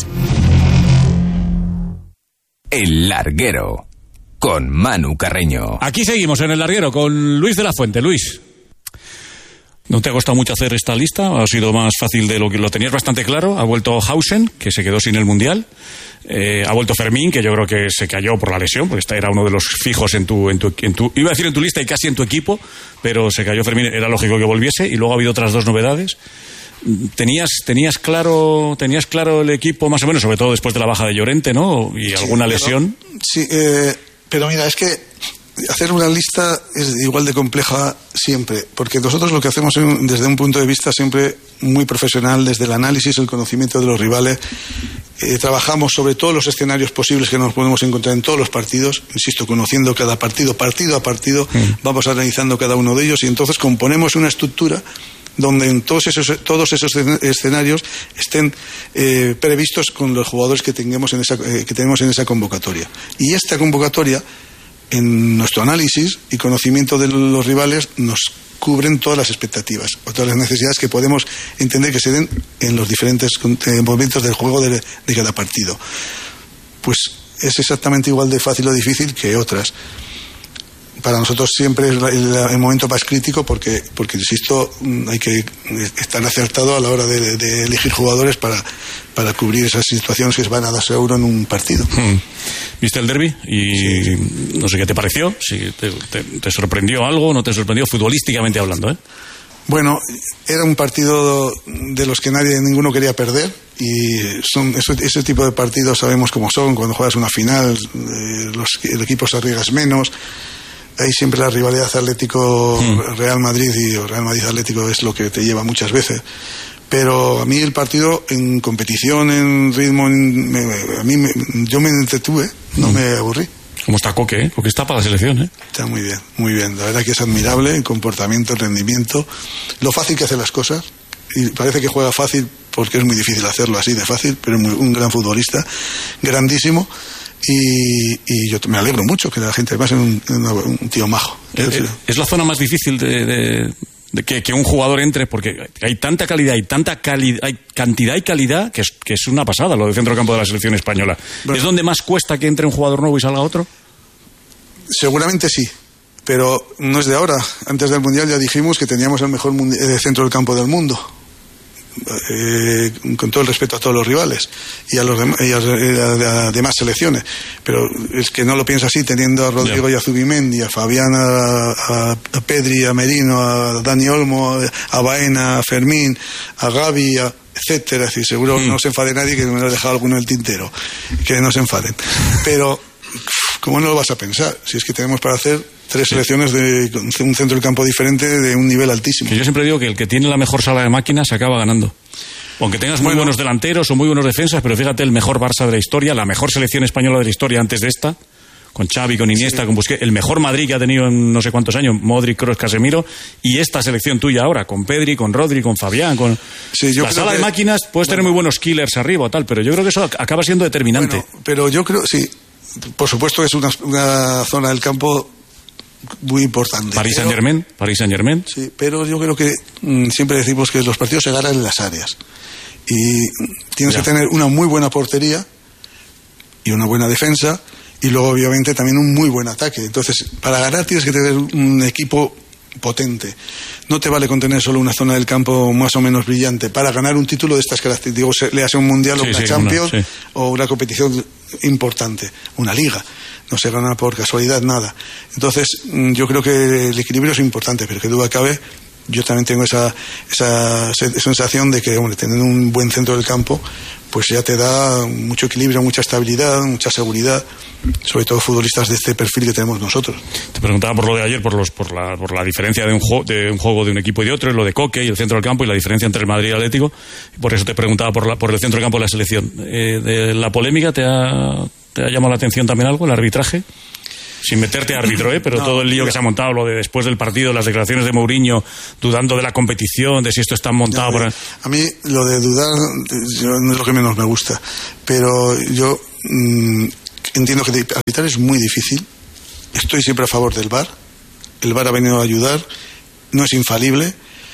El Larguero, con Manu Carreño. Aquí seguimos en El Larguero con Luis de la Fuente. Luis, ¿no te ha costado mucho hacer esta lista? ¿Ha sido más fácil de lo que lo tenías bastante claro? Ha vuelto Hausen, que se quedó sin el Mundial. Eh, ha vuelto Fermín, que yo creo que se cayó por la lesión, porque este era uno de los fijos en tu, en tu, en tu... Iba a decir en tu lista y casi en tu equipo, pero se cayó Fermín, era lógico que volviese. Y luego ha habido otras dos novedades. ¿Tenías, tenías, claro, ¿Tenías claro el equipo más o menos, sobre todo después de la baja de Llorente, ¿no? Y alguna sí, lesión. Pero, sí, eh, pero mira, es que hacer una lista es igual de compleja siempre, porque nosotros lo que hacemos desde un punto de vista siempre muy profesional, desde el análisis, el conocimiento de los rivales, eh, trabajamos sobre todos los escenarios posibles que nos podemos encontrar en todos los partidos, insisto, conociendo cada partido, partido a partido, mm. vamos analizando cada uno de ellos y entonces componemos una estructura donde en todos esos, todos esos escenarios estén eh, previstos con los jugadores que tengamos en esa, eh, que tenemos en esa convocatoria. Y esta convocatoria en nuestro análisis y conocimiento de los rivales nos cubren todas las expectativas o todas las necesidades que podemos entender que se den en los diferentes momentos del juego de, de cada partido. Pues es exactamente igual de fácil o difícil que otras. Para nosotros siempre es el, el momento más crítico porque, porque, insisto, hay que estar acertado a la hora de, de elegir jugadores para, para cubrir esas situaciones que van a darse euro en un partido. Hmm. ¿Viste el derbi? Y sí. No sé qué te pareció, si te, te, te sorprendió algo o no te sorprendió futbolísticamente hablando, ¿eh? Bueno, era un partido de los que nadie, ninguno quería perder y son ese, ese tipo de partidos sabemos cómo son, cuando juegas una final, eh, los, el equipo se arriesga menos. Hay siempre la rivalidad Atlético-Real Madrid y Real Madrid-Atlético es lo que te lleva muchas veces. Pero a mí el partido en competición, en ritmo, en, me, a mí me, yo me entretuve, no mm. me aburrí. ¿Cómo está Coque? ¿eh? Coque está para la selección, ¿eh? Está muy bien, muy bien. La verdad que es admirable el comportamiento, el rendimiento, lo fácil que hace las cosas. Y parece que juega fácil porque es muy difícil hacerlo así de fácil, pero es muy, un gran futbolista, grandísimo. Y, y yo me alegro mucho que la gente además es un, un tío majo. Es, es la zona más difícil de, de, de que, que un jugador entre porque hay tanta calidad y tanta calidad, hay cantidad y calidad que es, que es una pasada lo del centrocampo de la selección española. Bueno, ¿es donde más cuesta que entre un jugador nuevo y salga otro? Seguramente sí, pero no es de ahora. Antes del Mundial ya dijimos que teníamos el mejor centro del campo del mundo. Eh, con todo el respeto a todos los rivales y a los dem- y a, a, a, a demás selecciones, pero es que no lo piensa así teniendo a Rodrigo yeah. y a Zubimendi, a Fabián, a, a, a Pedri, a Merino, a Dani Olmo, a, a Baena, a Fermín, a Gavi, a, etcétera. Es decir, seguro mm. que no se enfade nadie que me lo ha dejado alguno en el tintero, que no se enfaden, pero ¿cómo no lo vas a pensar? Si es que tenemos para hacer tres selecciones de un centro del campo diferente de un nivel altísimo. Que yo siempre digo que el que tiene la mejor sala de máquinas se acaba ganando. Aunque tengas muy bueno, buenos delanteros o muy buenos defensas, pero fíjate, el mejor Barça de la historia, la mejor selección española de la historia antes de esta, con Xavi, con Iniesta, sí. con Busquets, el mejor Madrid que ha tenido en no sé cuántos años, Modric, Kroos, Casemiro, y esta selección tuya ahora, con Pedri, con Rodri, con Fabián, con... Sí, yo la creo sala que... de máquinas, puedes bueno. tener muy buenos killers arriba o tal, pero yo creo que eso acaba siendo determinante. Bueno, pero yo creo, sí, por supuesto que es una, una zona del campo muy importante. París Saint Germain, París Saint Germain. Sí, pero yo creo que mmm, siempre decimos que los partidos se ganan en las áreas y tienes ya. que tener una muy buena portería y una buena defensa y luego obviamente también un muy buen ataque. Entonces, para ganar tienes que tener un equipo potente. No te vale con tener solo una zona del campo más o menos brillante. Para ganar un título de estas características, le hace un mundial sí, o una sí, Champions una, sí. o una competición importante, una liga. No se gana por casualidad nada. Entonces, yo creo que el equilibrio es importante, pero que duda cabe, yo también tengo esa, esa sensación de que, hombre, tener un buen centro del campo, pues ya te da mucho equilibrio, mucha estabilidad, mucha seguridad, sobre todo futbolistas de este perfil que tenemos nosotros. Te preguntaba por lo de ayer, por los por la, por la diferencia de un, juego, de un juego de un equipo y de otro, lo de Coque y el centro del campo y la diferencia entre el Madrid y el Atlético. Por eso te preguntaba por, la, por el centro del campo de la selección. Eh, de la polémica, ¿te ha, ¿te ha llamado la atención también algo, el arbitraje? Sin meterte a árbitro, ¿eh? Pero no, todo el lío que se ha montado, lo de después del partido, las declaraciones de Mourinho, dudando de la competición, de si esto está montado. No, por... A mí lo de dudar yo, no es lo que menos me gusta, pero yo mmm, entiendo que arbitrar es muy difícil. Estoy siempre a favor del V A R. El V A R ha venido a ayudar, no es infalible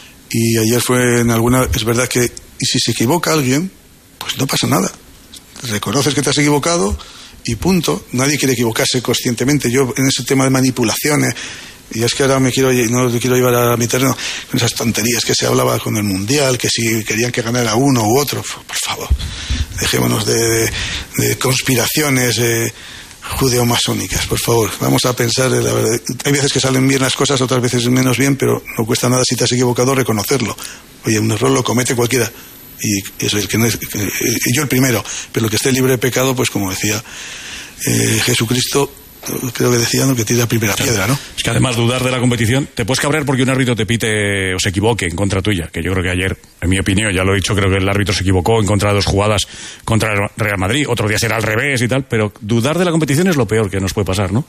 y ayer fue en alguna... Es verdad que y si se equivoca alguien, pues no pasa nada. Reconoces que te has equivocado y punto. Nadie quiere equivocarse conscientemente. Yo en ese tema de manipulaciones, y es que ahora me quiero no lo quiero llevar a mi terreno con esas tonterías que se hablaba con el Mundial, que si querían que ganara uno u otro, por favor, dejémonos de, de, de conspiraciones eh, judeo-masónicas, por favor. Vamos a pensar, la verdad, hay veces que salen bien las cosas, otras veces menos bien, pero no cuesta nada si te has equivocado reconocerlo. Oye, un error lo comete cualquiera. Y eso es que no es, que, y yo el primero, pero el que esté libre de pecado, pues como decía eh, Jesucristo, creo que decía, ¿no?, que tira la primera claro. piedra, ¿no? Es que además dudar de la competición, te puedes cabrear porque un árbitro te pite o se equivoque en contra tuya, que yo creo que ayer, en mi opinión, ya lo he dicho, creo que el árbitro se equivocó en contra de dos jugadas contra el Real Madrid, otro día será al revés y tal, pero dudar de la competición es lo peor que nos puede pasar, ¿no?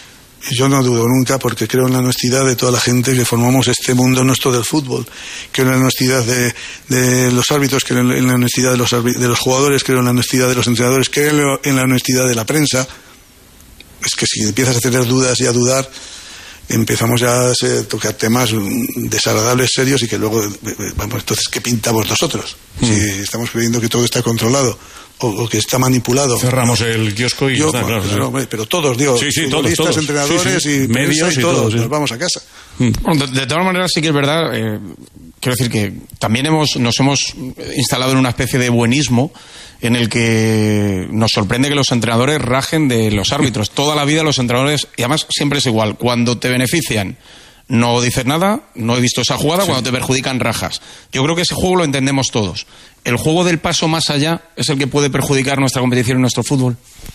Yo no dudo nunca porque creo en la honestidad de toda la gente que formamos este mundo nuestro del fútbol. Creo en la honestidad de, de los árbitros, creo en la honestidad de los, de los jugadores, creo en la honestidad de los entrenadores, creo en la honestidad de la prensa. es que si empiezas a tener dudas y a dudar, empezamos ya a tocar temas desagradables, serios, y que luego, vamos, entonces, ¿qué pintamos nosotros? Mm. Si estamos creyendo que todo está controlado o, o que está manipulado. Cerramos el kiosco y Yo, está, claro. Pero, claro. pero todos, digo, sí, sí, futbolistas, todos, todos. entrenadores sí, sí. y medios y, y todos, todos, sí. nos vamos a casa. Bueno, de, de todas maneras, sí que es verdad, eh, quiero decir que también hemos, nos hemos instalado en una especie de buenismo en el que nos sorprende que los entrenadores rajen de los árbitros. Toda la vida los entrenadores, y además siempre es igual, cuando te benefician no dices nada, no he visto esa jugada, sí. Cuando te perjudican rajas. Yo creo que ese juego lo entendemos todos. ¿El juego del paso más allá es el que puede perjudicar nuestra competición y nuestro fútbol?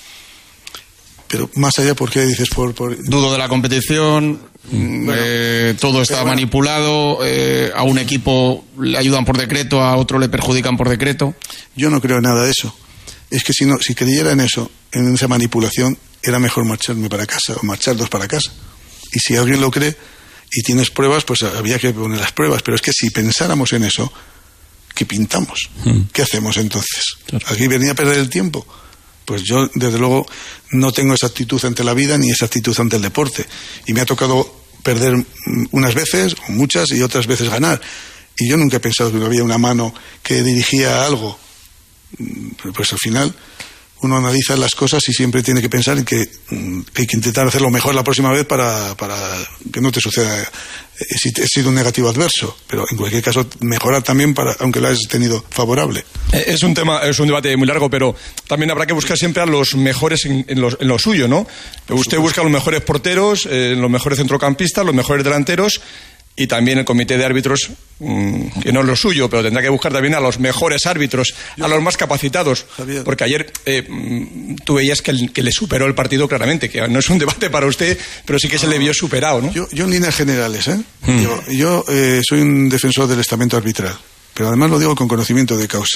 Pero más allá, ¿por qué dices? Por, por... Dudo de la competición, bueno, eh, todo está bueno. manipulado, eh, a un equipo le ayudan por decreto, a otro le perjudican por decreto. Yo no creo en nada de eso. Es que si no, si creyera en eso, en esa manipulación, era mejor marcharme para casa o marcharnos para casa. Y si alguien lo cree y tienes pruebas, pues había que poner las pruebas. Pero es que si pensáramos en eso, ¿qué pintamos? Hmm. ¿Qué hacemos entonces? Claro. ¿Aquí venía a perder el tiempo? Pues yo, desde luego, no tengo esa actitud ante la vida ni esa actitud ante el deporte. Y me ha tocado perder unas veces, o muchas, y otras veces ganar. Y yo nunca he pensado que no había una mano que dirigía algo. Pues al final uno analiza las cosas y siempre tiene que pensar en que hay que intentar hacerlo mejor la próxima vez para, para que no te suceda si te ha sido un negativo adverso, pero en cualquier caso mejorar también para, aunque lo hayas tenido favorable. Es un tema, es un debate muy largo, pero también habrá que buscar siempre a los mejores en, en, lo, en lo suyo, ¿no? Usted busca a los mejores porteros, eh, los mejores centrocampistas, los mejores delanteros. Y también el comité de árbitros, mmm, que no es lo suyo, pero tendrá que buscar también a los mejores árbitros, a los más capacitados. Javier. Porque ayer eh, tú veías que, el, que le superó el partido claramente, que no es un debate para usted, pero sí que se le vio superado, ¿no? Yo, yo en líneas generales, ¿eh? Mm. Yo, yo eh, soy un defensor del estamento arbitral, pero además lo digo con conocimiento de causa.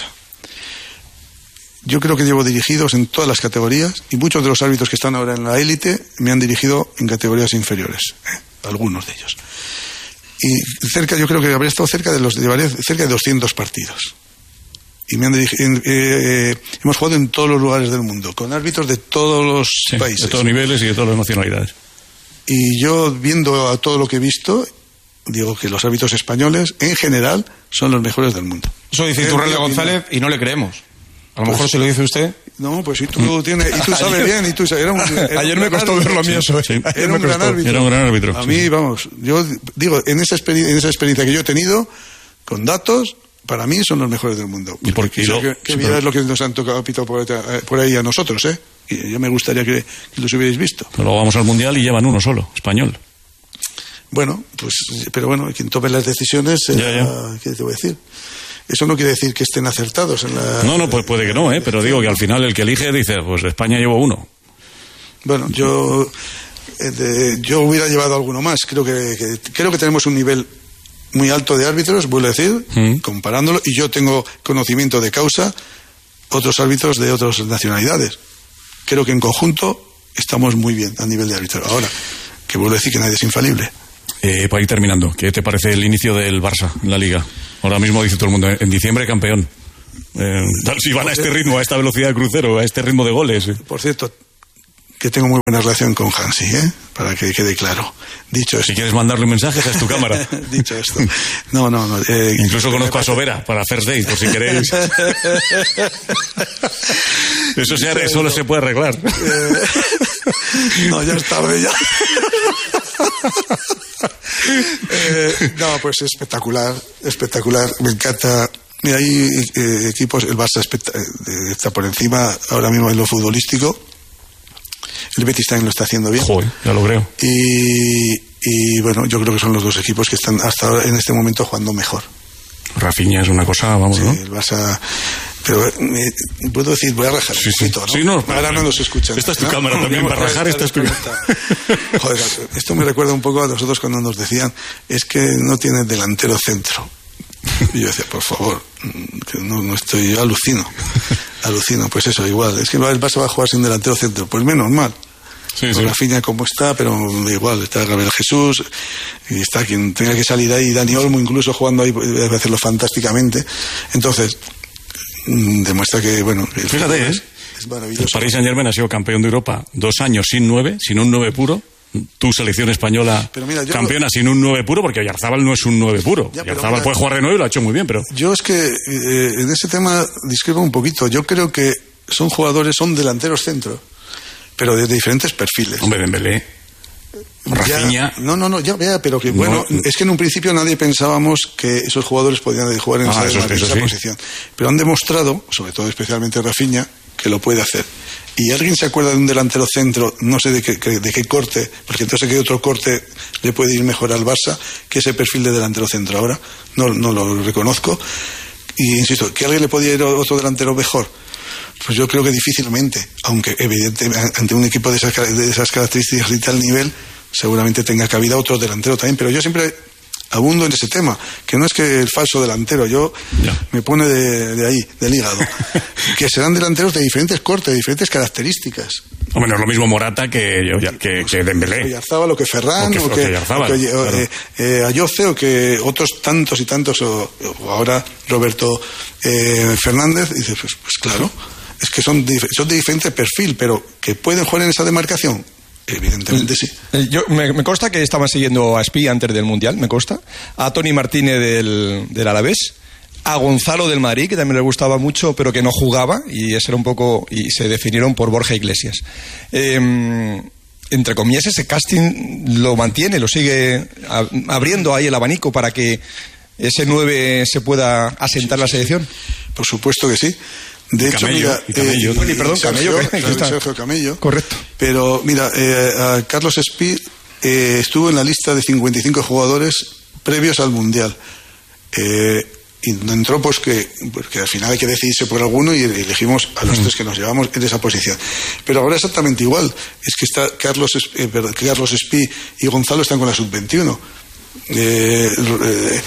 Yo creo que llevo dirigidos en todas las categorías, y muchos de los árbitros que están ahora en la élite me han dirigido en categorías inferiores, ¿eh? Algunos de ellos. Y cerca, yo creo que habría estado cerca de los llevaré cerca de doscientos partidos. Y me han dirigido, eh, eh, hemos jugado en todos los lugares del mundo, con árbitros de todos los sí, países. De todos niveles y de todas las nacionalidades. Y yo, viendo a todo lo que he visto, digo que los árbitros españoles, en general, son los mejores del mundo. Eso dice Iturralde González y no le creemos. A lo pues, mejor se lo dice usted. No, pues si tú tienes, y tú sabes bien, y tú sabes, era un, era ayer un me costó árbitro, ver lo mío, sí, sí. Era un gran árbitro. Era un gran árbitro. A mí, vamos, yo digo, en esa, experiencia, en esa experiencia que yo he tenido, con datos, para mí son los mejores del mundo. ¿Y por qué? Yo, que, que sí, pero... es lo que nos han tocado pitado por, por ahí a nosotros, ¿eh? Y yo me gustaría que, que los hubierais visto. Pero luego vamos al Mundial y llevan uno solo, español. Bueno, pues, pero bueno, quien tome las decisiones, eh, ya, ya. ¿qué te voy a decir? Eso no quiere decir que estén acertados en la... No, no, pues puede que no, ¿eh? Pero digo que al final el que elige dice, pues España llevó uno. Bueno, yo eh, de, yo hubiera llevado alguno más. Creo que, que creo que tenemos un nivel muy alto de árbitros, vuelvo a decir, mm. comparándolo, y yo tengo conocimiento de causa, otros árbitros de otras nacionalidades. Creo que en conjunto estamos muy bien a nivel de árbitro. Ahora, que vuelvo a decir que nadie es infalible. Eh, para ir terminando, ¿qué te parece el inicio del Barça en la Liga? Ahora mismo dice todo el mundo, en diciembre campeón. Eh, si van a este ritmo, a esta velocidad de crucero, a este ritmo de goles. Eh. Por cierto, que tengo muy buena relación con Hansi, ¿eh? Para que quede claro. Dicho esto. Si quieres mandarle un mensaje, esa es tu cámara. Dicho esto. No, no, no. Eh, Incluso conozco a Sobera para First Date, por si queréis. Eso se, eso solo se puede arreglar. Eh, no, ya es tarde ya. eh, no, pues espectacular, espectacular. Me encanta. Mira, hay eh, equipos, el Barça está por encima ahora mismo en lo futbolístico. El Betis también lo está haciendo bien. Joder, ya lo creo. Y, y bueno, yo creo que son los dos equipos que están hasta ahora en este momento jugando mejor. Rafinha es una cosa, vamos, sí, ¿no? El Barça. Pero eh, puedo decir, voy a rajar sí, un poquito, sí. ¿no? Sí, no, ahora no nos escuchan. Esta es tu ¿no? cámara también, para rajar esta es tu cámara. Joder, esto me recuerda un poco a nosotros cuando nos decían, es que no tiene delantero centro. Y yo decía, por favor, que no, no estoy, yo alucino. Alucino, pues eso, igual. Es que el Barça va a jugar sin delantero centro. Pues menos mal. Sí, sí. Rafinha como está, pero igual, está Gabriel Jesús, y está quien tenga que salir ahí, Dani Olmo incluso jugando ahí, debe hacerlo fantásticamente. Entonces, demuestra que, bueno... Que fíjate, ¿eh? Es maravilloso. El Paris Saint-Germain ha sido campeón de Europa dos años sin nueve, sin un nueve puro. Tu selección española mira, yo, campeona sin un nueve puro, porque Oyarzábal no es un nueve puro. Ya, Oyarzábal puede jugar de nueve y lo ha hecho muy bien, pero... Yo es que eh, en ese tema discrepo un poquito. Yo creo que son jugadores, son delanteros centro, pero de, de diferentes perfiles. Hombre, Dembélé, Rafinha... No, no, no, ya vea, pero que bueno, no, es que en un principio nadie pensábamos que esos jugadores podían jugar en, ah, esa, eso, en eso esa sí. posición. Pero han demostrado, sobre todo especialmente Rafinha, que lo puede hacer. ¿Y alguien se acuerda de un delantero centro, no sé de qué, de qué corte, porque entonces qué otro corte le puede ir mejor al Barça que ese perfil de delantero centro ahora? No, no lo reconozco. Y insisto, ¿que alguien le podía ir a otro delantero mejor? Pues yo creo que difícilmente, aunque evidentemente ante un equipo de esas, de esas características y tal nivel, seguramente tenga cabida otro delantero también, pero yo siempre abundo en ese tema, que no es que el falso delantero, yo ya. me pone de, de ahí, del hígado, que serán delanteros de diferentes cortes, de diferentes características. Hombre, no es lo mismo Morata que, que, que Dembélé. Oyarzábal o que Ferran, o que, o que, Oyarzábal, o que claro. eh, eh, Ayoce, o que otros tantos y tantos, o, o ahora Roberto eh, Fernández, y dice, pues, pues claro, es que son, son de diferente perfil, pero que pueden jugar en esa demarcación. Evidentemente sí. Yo, me, me consta que estaban siguiendo a Espí antes del Mundial, me consta. A Toni Martínez del, del Alavés. A Gonzalo del Madrid, que también le gustaba mucho, pero que no jugaba. Y ese era un poco. Y se definieron por Borja Iglesias. Eh, entre comillas, ese casting lo mantiene, lo sigue abriendo ahí el abanico para que ese nueve se pueda asentar sí, la selección. Por supuesto que sí. De hecho, Camello, mira, y Camello, eh, perdón, Sergio, Camello, Sergio, está... Sergio Camello. Correcto. Pero mira, eh, a Carlos Espí eh, estuvo en la lista de cincuenta y cinco jugadores previos al Mundial. Eh, y entró pues que, porque al final hay que decidirse por alguno y elegimos a los mm. tres que nos llevamos en esa posición. Pero ahora exactamente igual. Es que está Carlos, eh, Carlos Espí y Gonzalo están con la sub veintiuno. Eh, eh,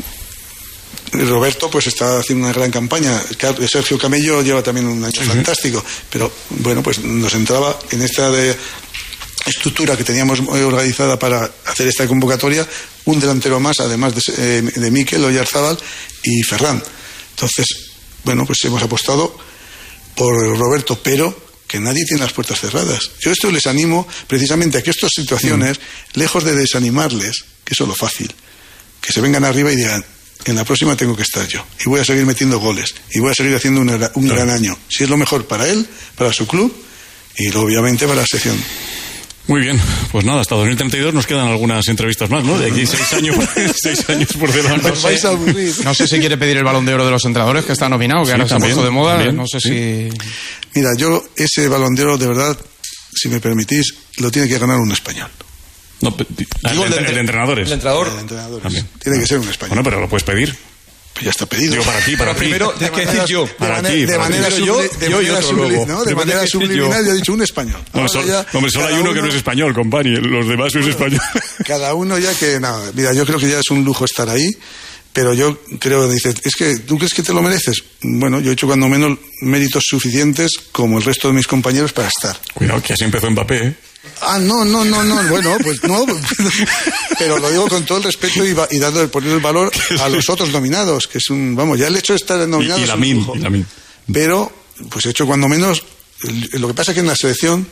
Roberto pues está haciendo una gran campaña. Sergio Camello lleva también un año uh-huh. fantástico, pero bueno, pues nos entraba en esta de estructura que teníamos organizada para hacer esta convocatoria un delantero más, además de, eh, de Mikel, Oyarzábal y Ferran. Entonces, bueno, pues hemos apostado por Roberto, pero que nadie tiene las puertas cerradas. Yo esto les animo precisamente a que estas situaciones, uh-huh. lejos de desanimarles, que eso es lo fácil, que se vengan arriba y digan, en la próxima tengo que estar yo y voy a seguir metiendo goles y voy a seguir haciendo un, un claro. gran año, si es lo mejor para él, para su club y obviamente para la sección. Muy bien, pues nada, hasta dos mil treinta y dos nos quedan algunas entrevistas más, ¿no? De aquí seis años, seis años por delante. No sé, no sé si quiere pedir el Balón de Oro de los entrenadores, que está nominado, que sí, ahora también, se ha puesto de moda, también, no sé sí. si... Mira, yo ese Balón de Oro, de verdad, si me permitís, lo tiene que ganar un español. No, Digo, el, el, el de entrenadores. El entrenador. El de entrenadores. También. Tiene que ser un español. Bueno, pero lo puedes pedir. Pues ya está pedido. Digo, para ti, para ti. Primero, tienes que decir yo. Para ti. De manera subliminal, de manera subliminal, yo he dicho un español. No, sol, ya, hombre, solo hay uno, uno que no es español, compañero. Los demás no es español. Cada uno ya que, nada, mira, yo creo que ya es un lujo estar ahí. Pero yo creo, dices, es que tú crees que te lo mereces. Bueno, yo he hecho cuando menos méritos suficientes como el resto de mis compañeros para estar. Cuidado, que así empezó Mbappé, ¿eh? Ah, no, no, no, no, bueno, pues no, pero lo digo con todo el respeto y, va, y dando, poniendo el valor a los otros nominados, que es un, vamos, ya el hecho de estar nominado y, y es la un min, lujo. Y la min. Pero, pues he hecho cuando menos, lo que pasa es que en la selección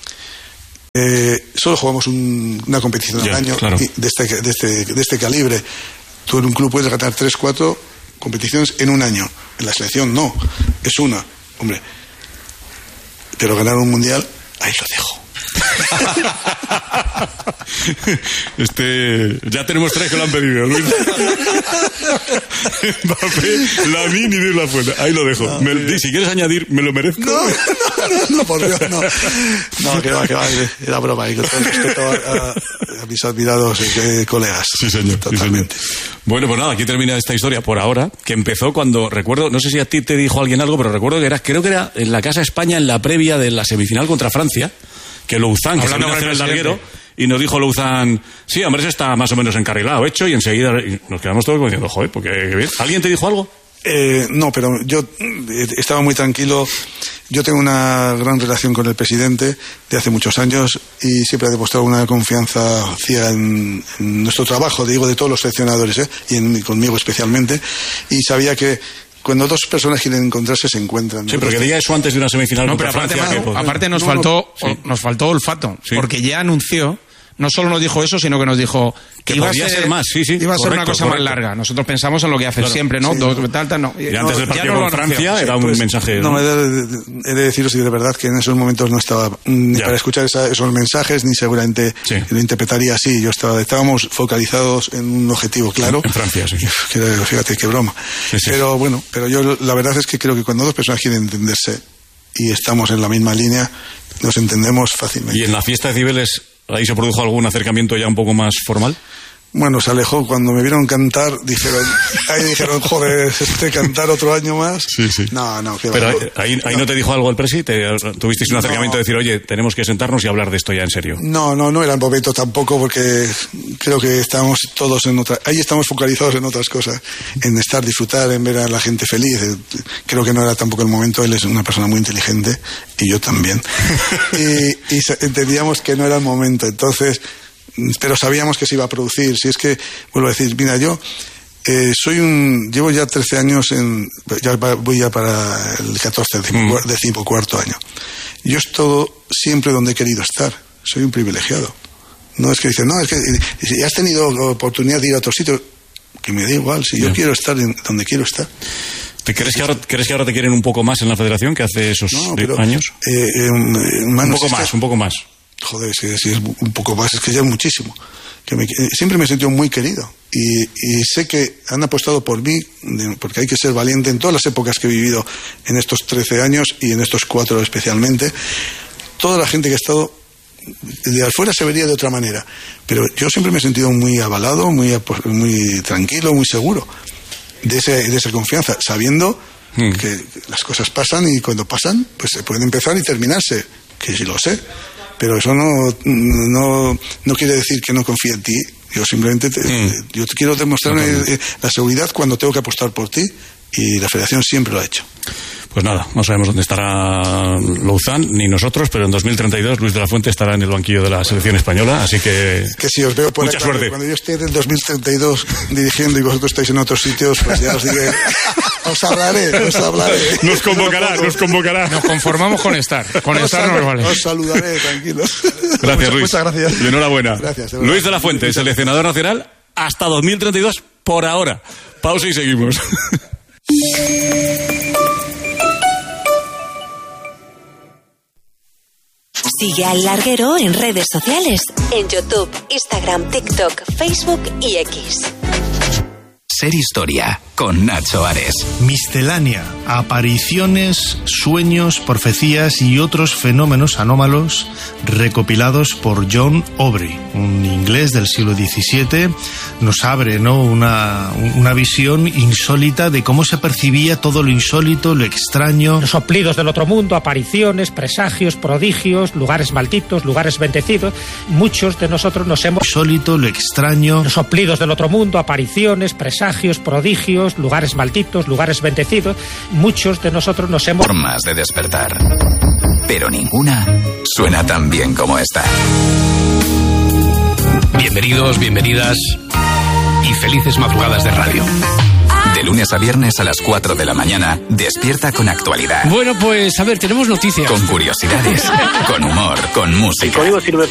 eh, solo jugamos un, una competición al yeah, año claro. y de, este, de, este, de este calibre. Tú en un club puedes ganar tres, cuatro competiciones en un año. En la selección no, es una, hombre. Pero ganar un mundial, ahí lo dejo. Este, ya tenemos tres que lo han pedido, Luis. Mbappé, Lamine y Luis Lafuente. Ahí lo dejo. No, me, si quieres añadir, me lo merezco. No, no, no, no por Dios, no. No, que va, que va. Era broma. Y con todo el respeto a, a, a mis admirados eh, colegas. Sí, señor. Totalmente. Sí, señor. Bueno, pues nada, aquí termina esta historia por ahora, que empezó cuando, recuerdo, no sé si a ti te dijo alguien algo, pero recuerdo que era, creo que era en la Casa España, en la previa de la semifinal contra Francia, que Louzán, que se vino a hacer el larguero, y nos dijo Louzán, sí, hombre, ese está más o menos encarrilado, hecho, y enseguida y nos quedamos todos diciendo, joder, porque bien. ¿Alguien te dijo algo? Eh, no, pero yo eh, estaba muy tranquilo. Yo tengo una gran relación con el presidente de hace muchos años y siempre ha demostrado una confianza ciega en, en nuestro trabajo, digo, de todos los seleccionadores, ¿eh? y en, conmigo especialmente, y sabía que cuando dos personas quieren encontrarse, se encuentran. Sí, pero que diga eso antes de una semifinal. No, pero aparte, Francia, que, aparte nos, no, faltó, no, sí. nos faltó olfato, sí. porque ya anunció. No solo nos dijo eso, sino que nos dijo que, que iba a ser, ser más, sí, sí, iba a correcto, ser una cosa correcto. más larga. Nosotros pensamos en lo que hace claro, siempre, ¿no? Sí, Dos, no. tal, tal, no. Y antes del partido no con Francia era un pues, mensaje. No, no he, de, he de deciros de verdad que en esos momentos no estaba ni ya. para escuchar esa, esos mensajes, ni seguramente sí. lo interpretaría así. Yo estaba, estábamos focalizados en un objetivo claro. En Francia, sí. Que, fíjate qué broma. Sí, sí. Pero bueno, pero yo la verdad es que creo que cuando dos personas quieren entenderse y estamos en la misma línea, nos entendemos fácilmente. ¿Y en la fiesta de Cibeles ahí se produjo algún acercamiento ya un poco más formal? Bueno, se alejó. Cuando me vieron cantar, dijeron, ahí dijeron, joder, este cantar otro año más. Sí, sí. No, no, qué Pero va, ahí, ahí no. no te dijo algo el presi, ¿Te, tuvisteis un acercamiento no. de decir, oye, tenemos que sentarnos y hablar de esto ya en serio? No, no, no era el momento tampoco, porque creo que estábamos todos en otra, ahí estamos focalizados en otras cosas, en estar, disfrutar, en ver a la gente feliz. Creo que no era tampoco el momento. Él es una persona muy inteligente y yo también. y, y entendíamos que no era el momento. Entonces, pero sabíamos que se iba a producir. Si es que, vuelvo a decir, mira, yo eh, soy un, llevo ya trece años en, ya voy ya para el catorce, decimocuarto año. Yo estoy siempre donde he querido estar. Soy un privilegiado. No es que dicen, no, es que si has tenido oportunidad de ir a otro sitio, que me da igual, si yo yeah. quiero estar en donde quiero estar. ¿Te crees que, ahora, ¿Crees que ahora te quieren un poco más en la federación que hace esos no, pero, años? Eh, eh, un poco más, un poco más. Joder, si, si es un poco más, es que ya es muchísimo. Que me, siempre me he sentido muy querido y, y sé que han apostado por mí, porque hay que ser valiente en todas las épocas que he vivido en estos trece años y en estos cuatro especialmente. Toda la gente que ha estado de afuera se vería de otra manera, pero yo siempre me he sentido muy avalado, muy, muy tranquilo, muy seguro de, ese, de esa confianza, sabiendo hmm. que las cosas pasan y cuando pasan, pues se pueden empezar y terminarse, que sí lo sé. Pero eso no, no, no quiere decir que no confíe en ti. Yo simplemente te, mm. yo te quiero demostrarme no, la seguridad cuando tengo que apostar por ti, y la federación siempre lo ha hecho. Pues nada, no sabemos dónde estará Louzán, ni nosotros, pero en dos mil treinta y dos Luis de la Fuente estará en el banquillo de la selección española, así que, que si os veo por mucha ahí, suerte. Cuando yo esté en el dos mil treinta y dos dirigiendo y vosotros estáis en otros sitios, pues ya os diré, os hablaré, os hablaré. Nos convocará, nos convocará. Nos conformamos con estar, con os estar nos vale. Os saludaré, tranquilos. Gracias, Luis. Muchas gracias. Y enhorabuena. Gracias, de Luis de la Fuente, seleccionador nacional hasta dos mil treinta y dos por ahora. Pausa y seguimos. Sigue al Larguero en redes sociales, en YouTube, Instagram, TikTok, Facebook y X. Ser Historia, con Nacho Ares. Miscelánea, apariciones, sueños, profecías y otros fenómenos anómalos recopilados por John Aubrey, un inglés del siglo diecisiete. Nos abre, ¿no?, una, una visión insólita de cómo se percibía todo lo insólito, lo extraño. Los soplidos del otro mundo, apariciones, presagios, prodigios, lugares malditos, lugares bendecidos. Muchos de nosotros nos hemos... Insólito, lo extraño. Los soplidos del otro mundo, apariciones, presagios, prodigios, lugares malditos, lugares bendecidos. Muchos de nosotros nos hemos... Formas de despertar, pero ninguna suena tan bien como esta. Bienvenidos, bienvenidas y felices madrugadas de radio. De lunes a viernes a las cuatro de la mañana, despierta con actualidad. Bueno, pues a ver, tenemos noticias. Con curiosidades, con humor, con música. El código sirve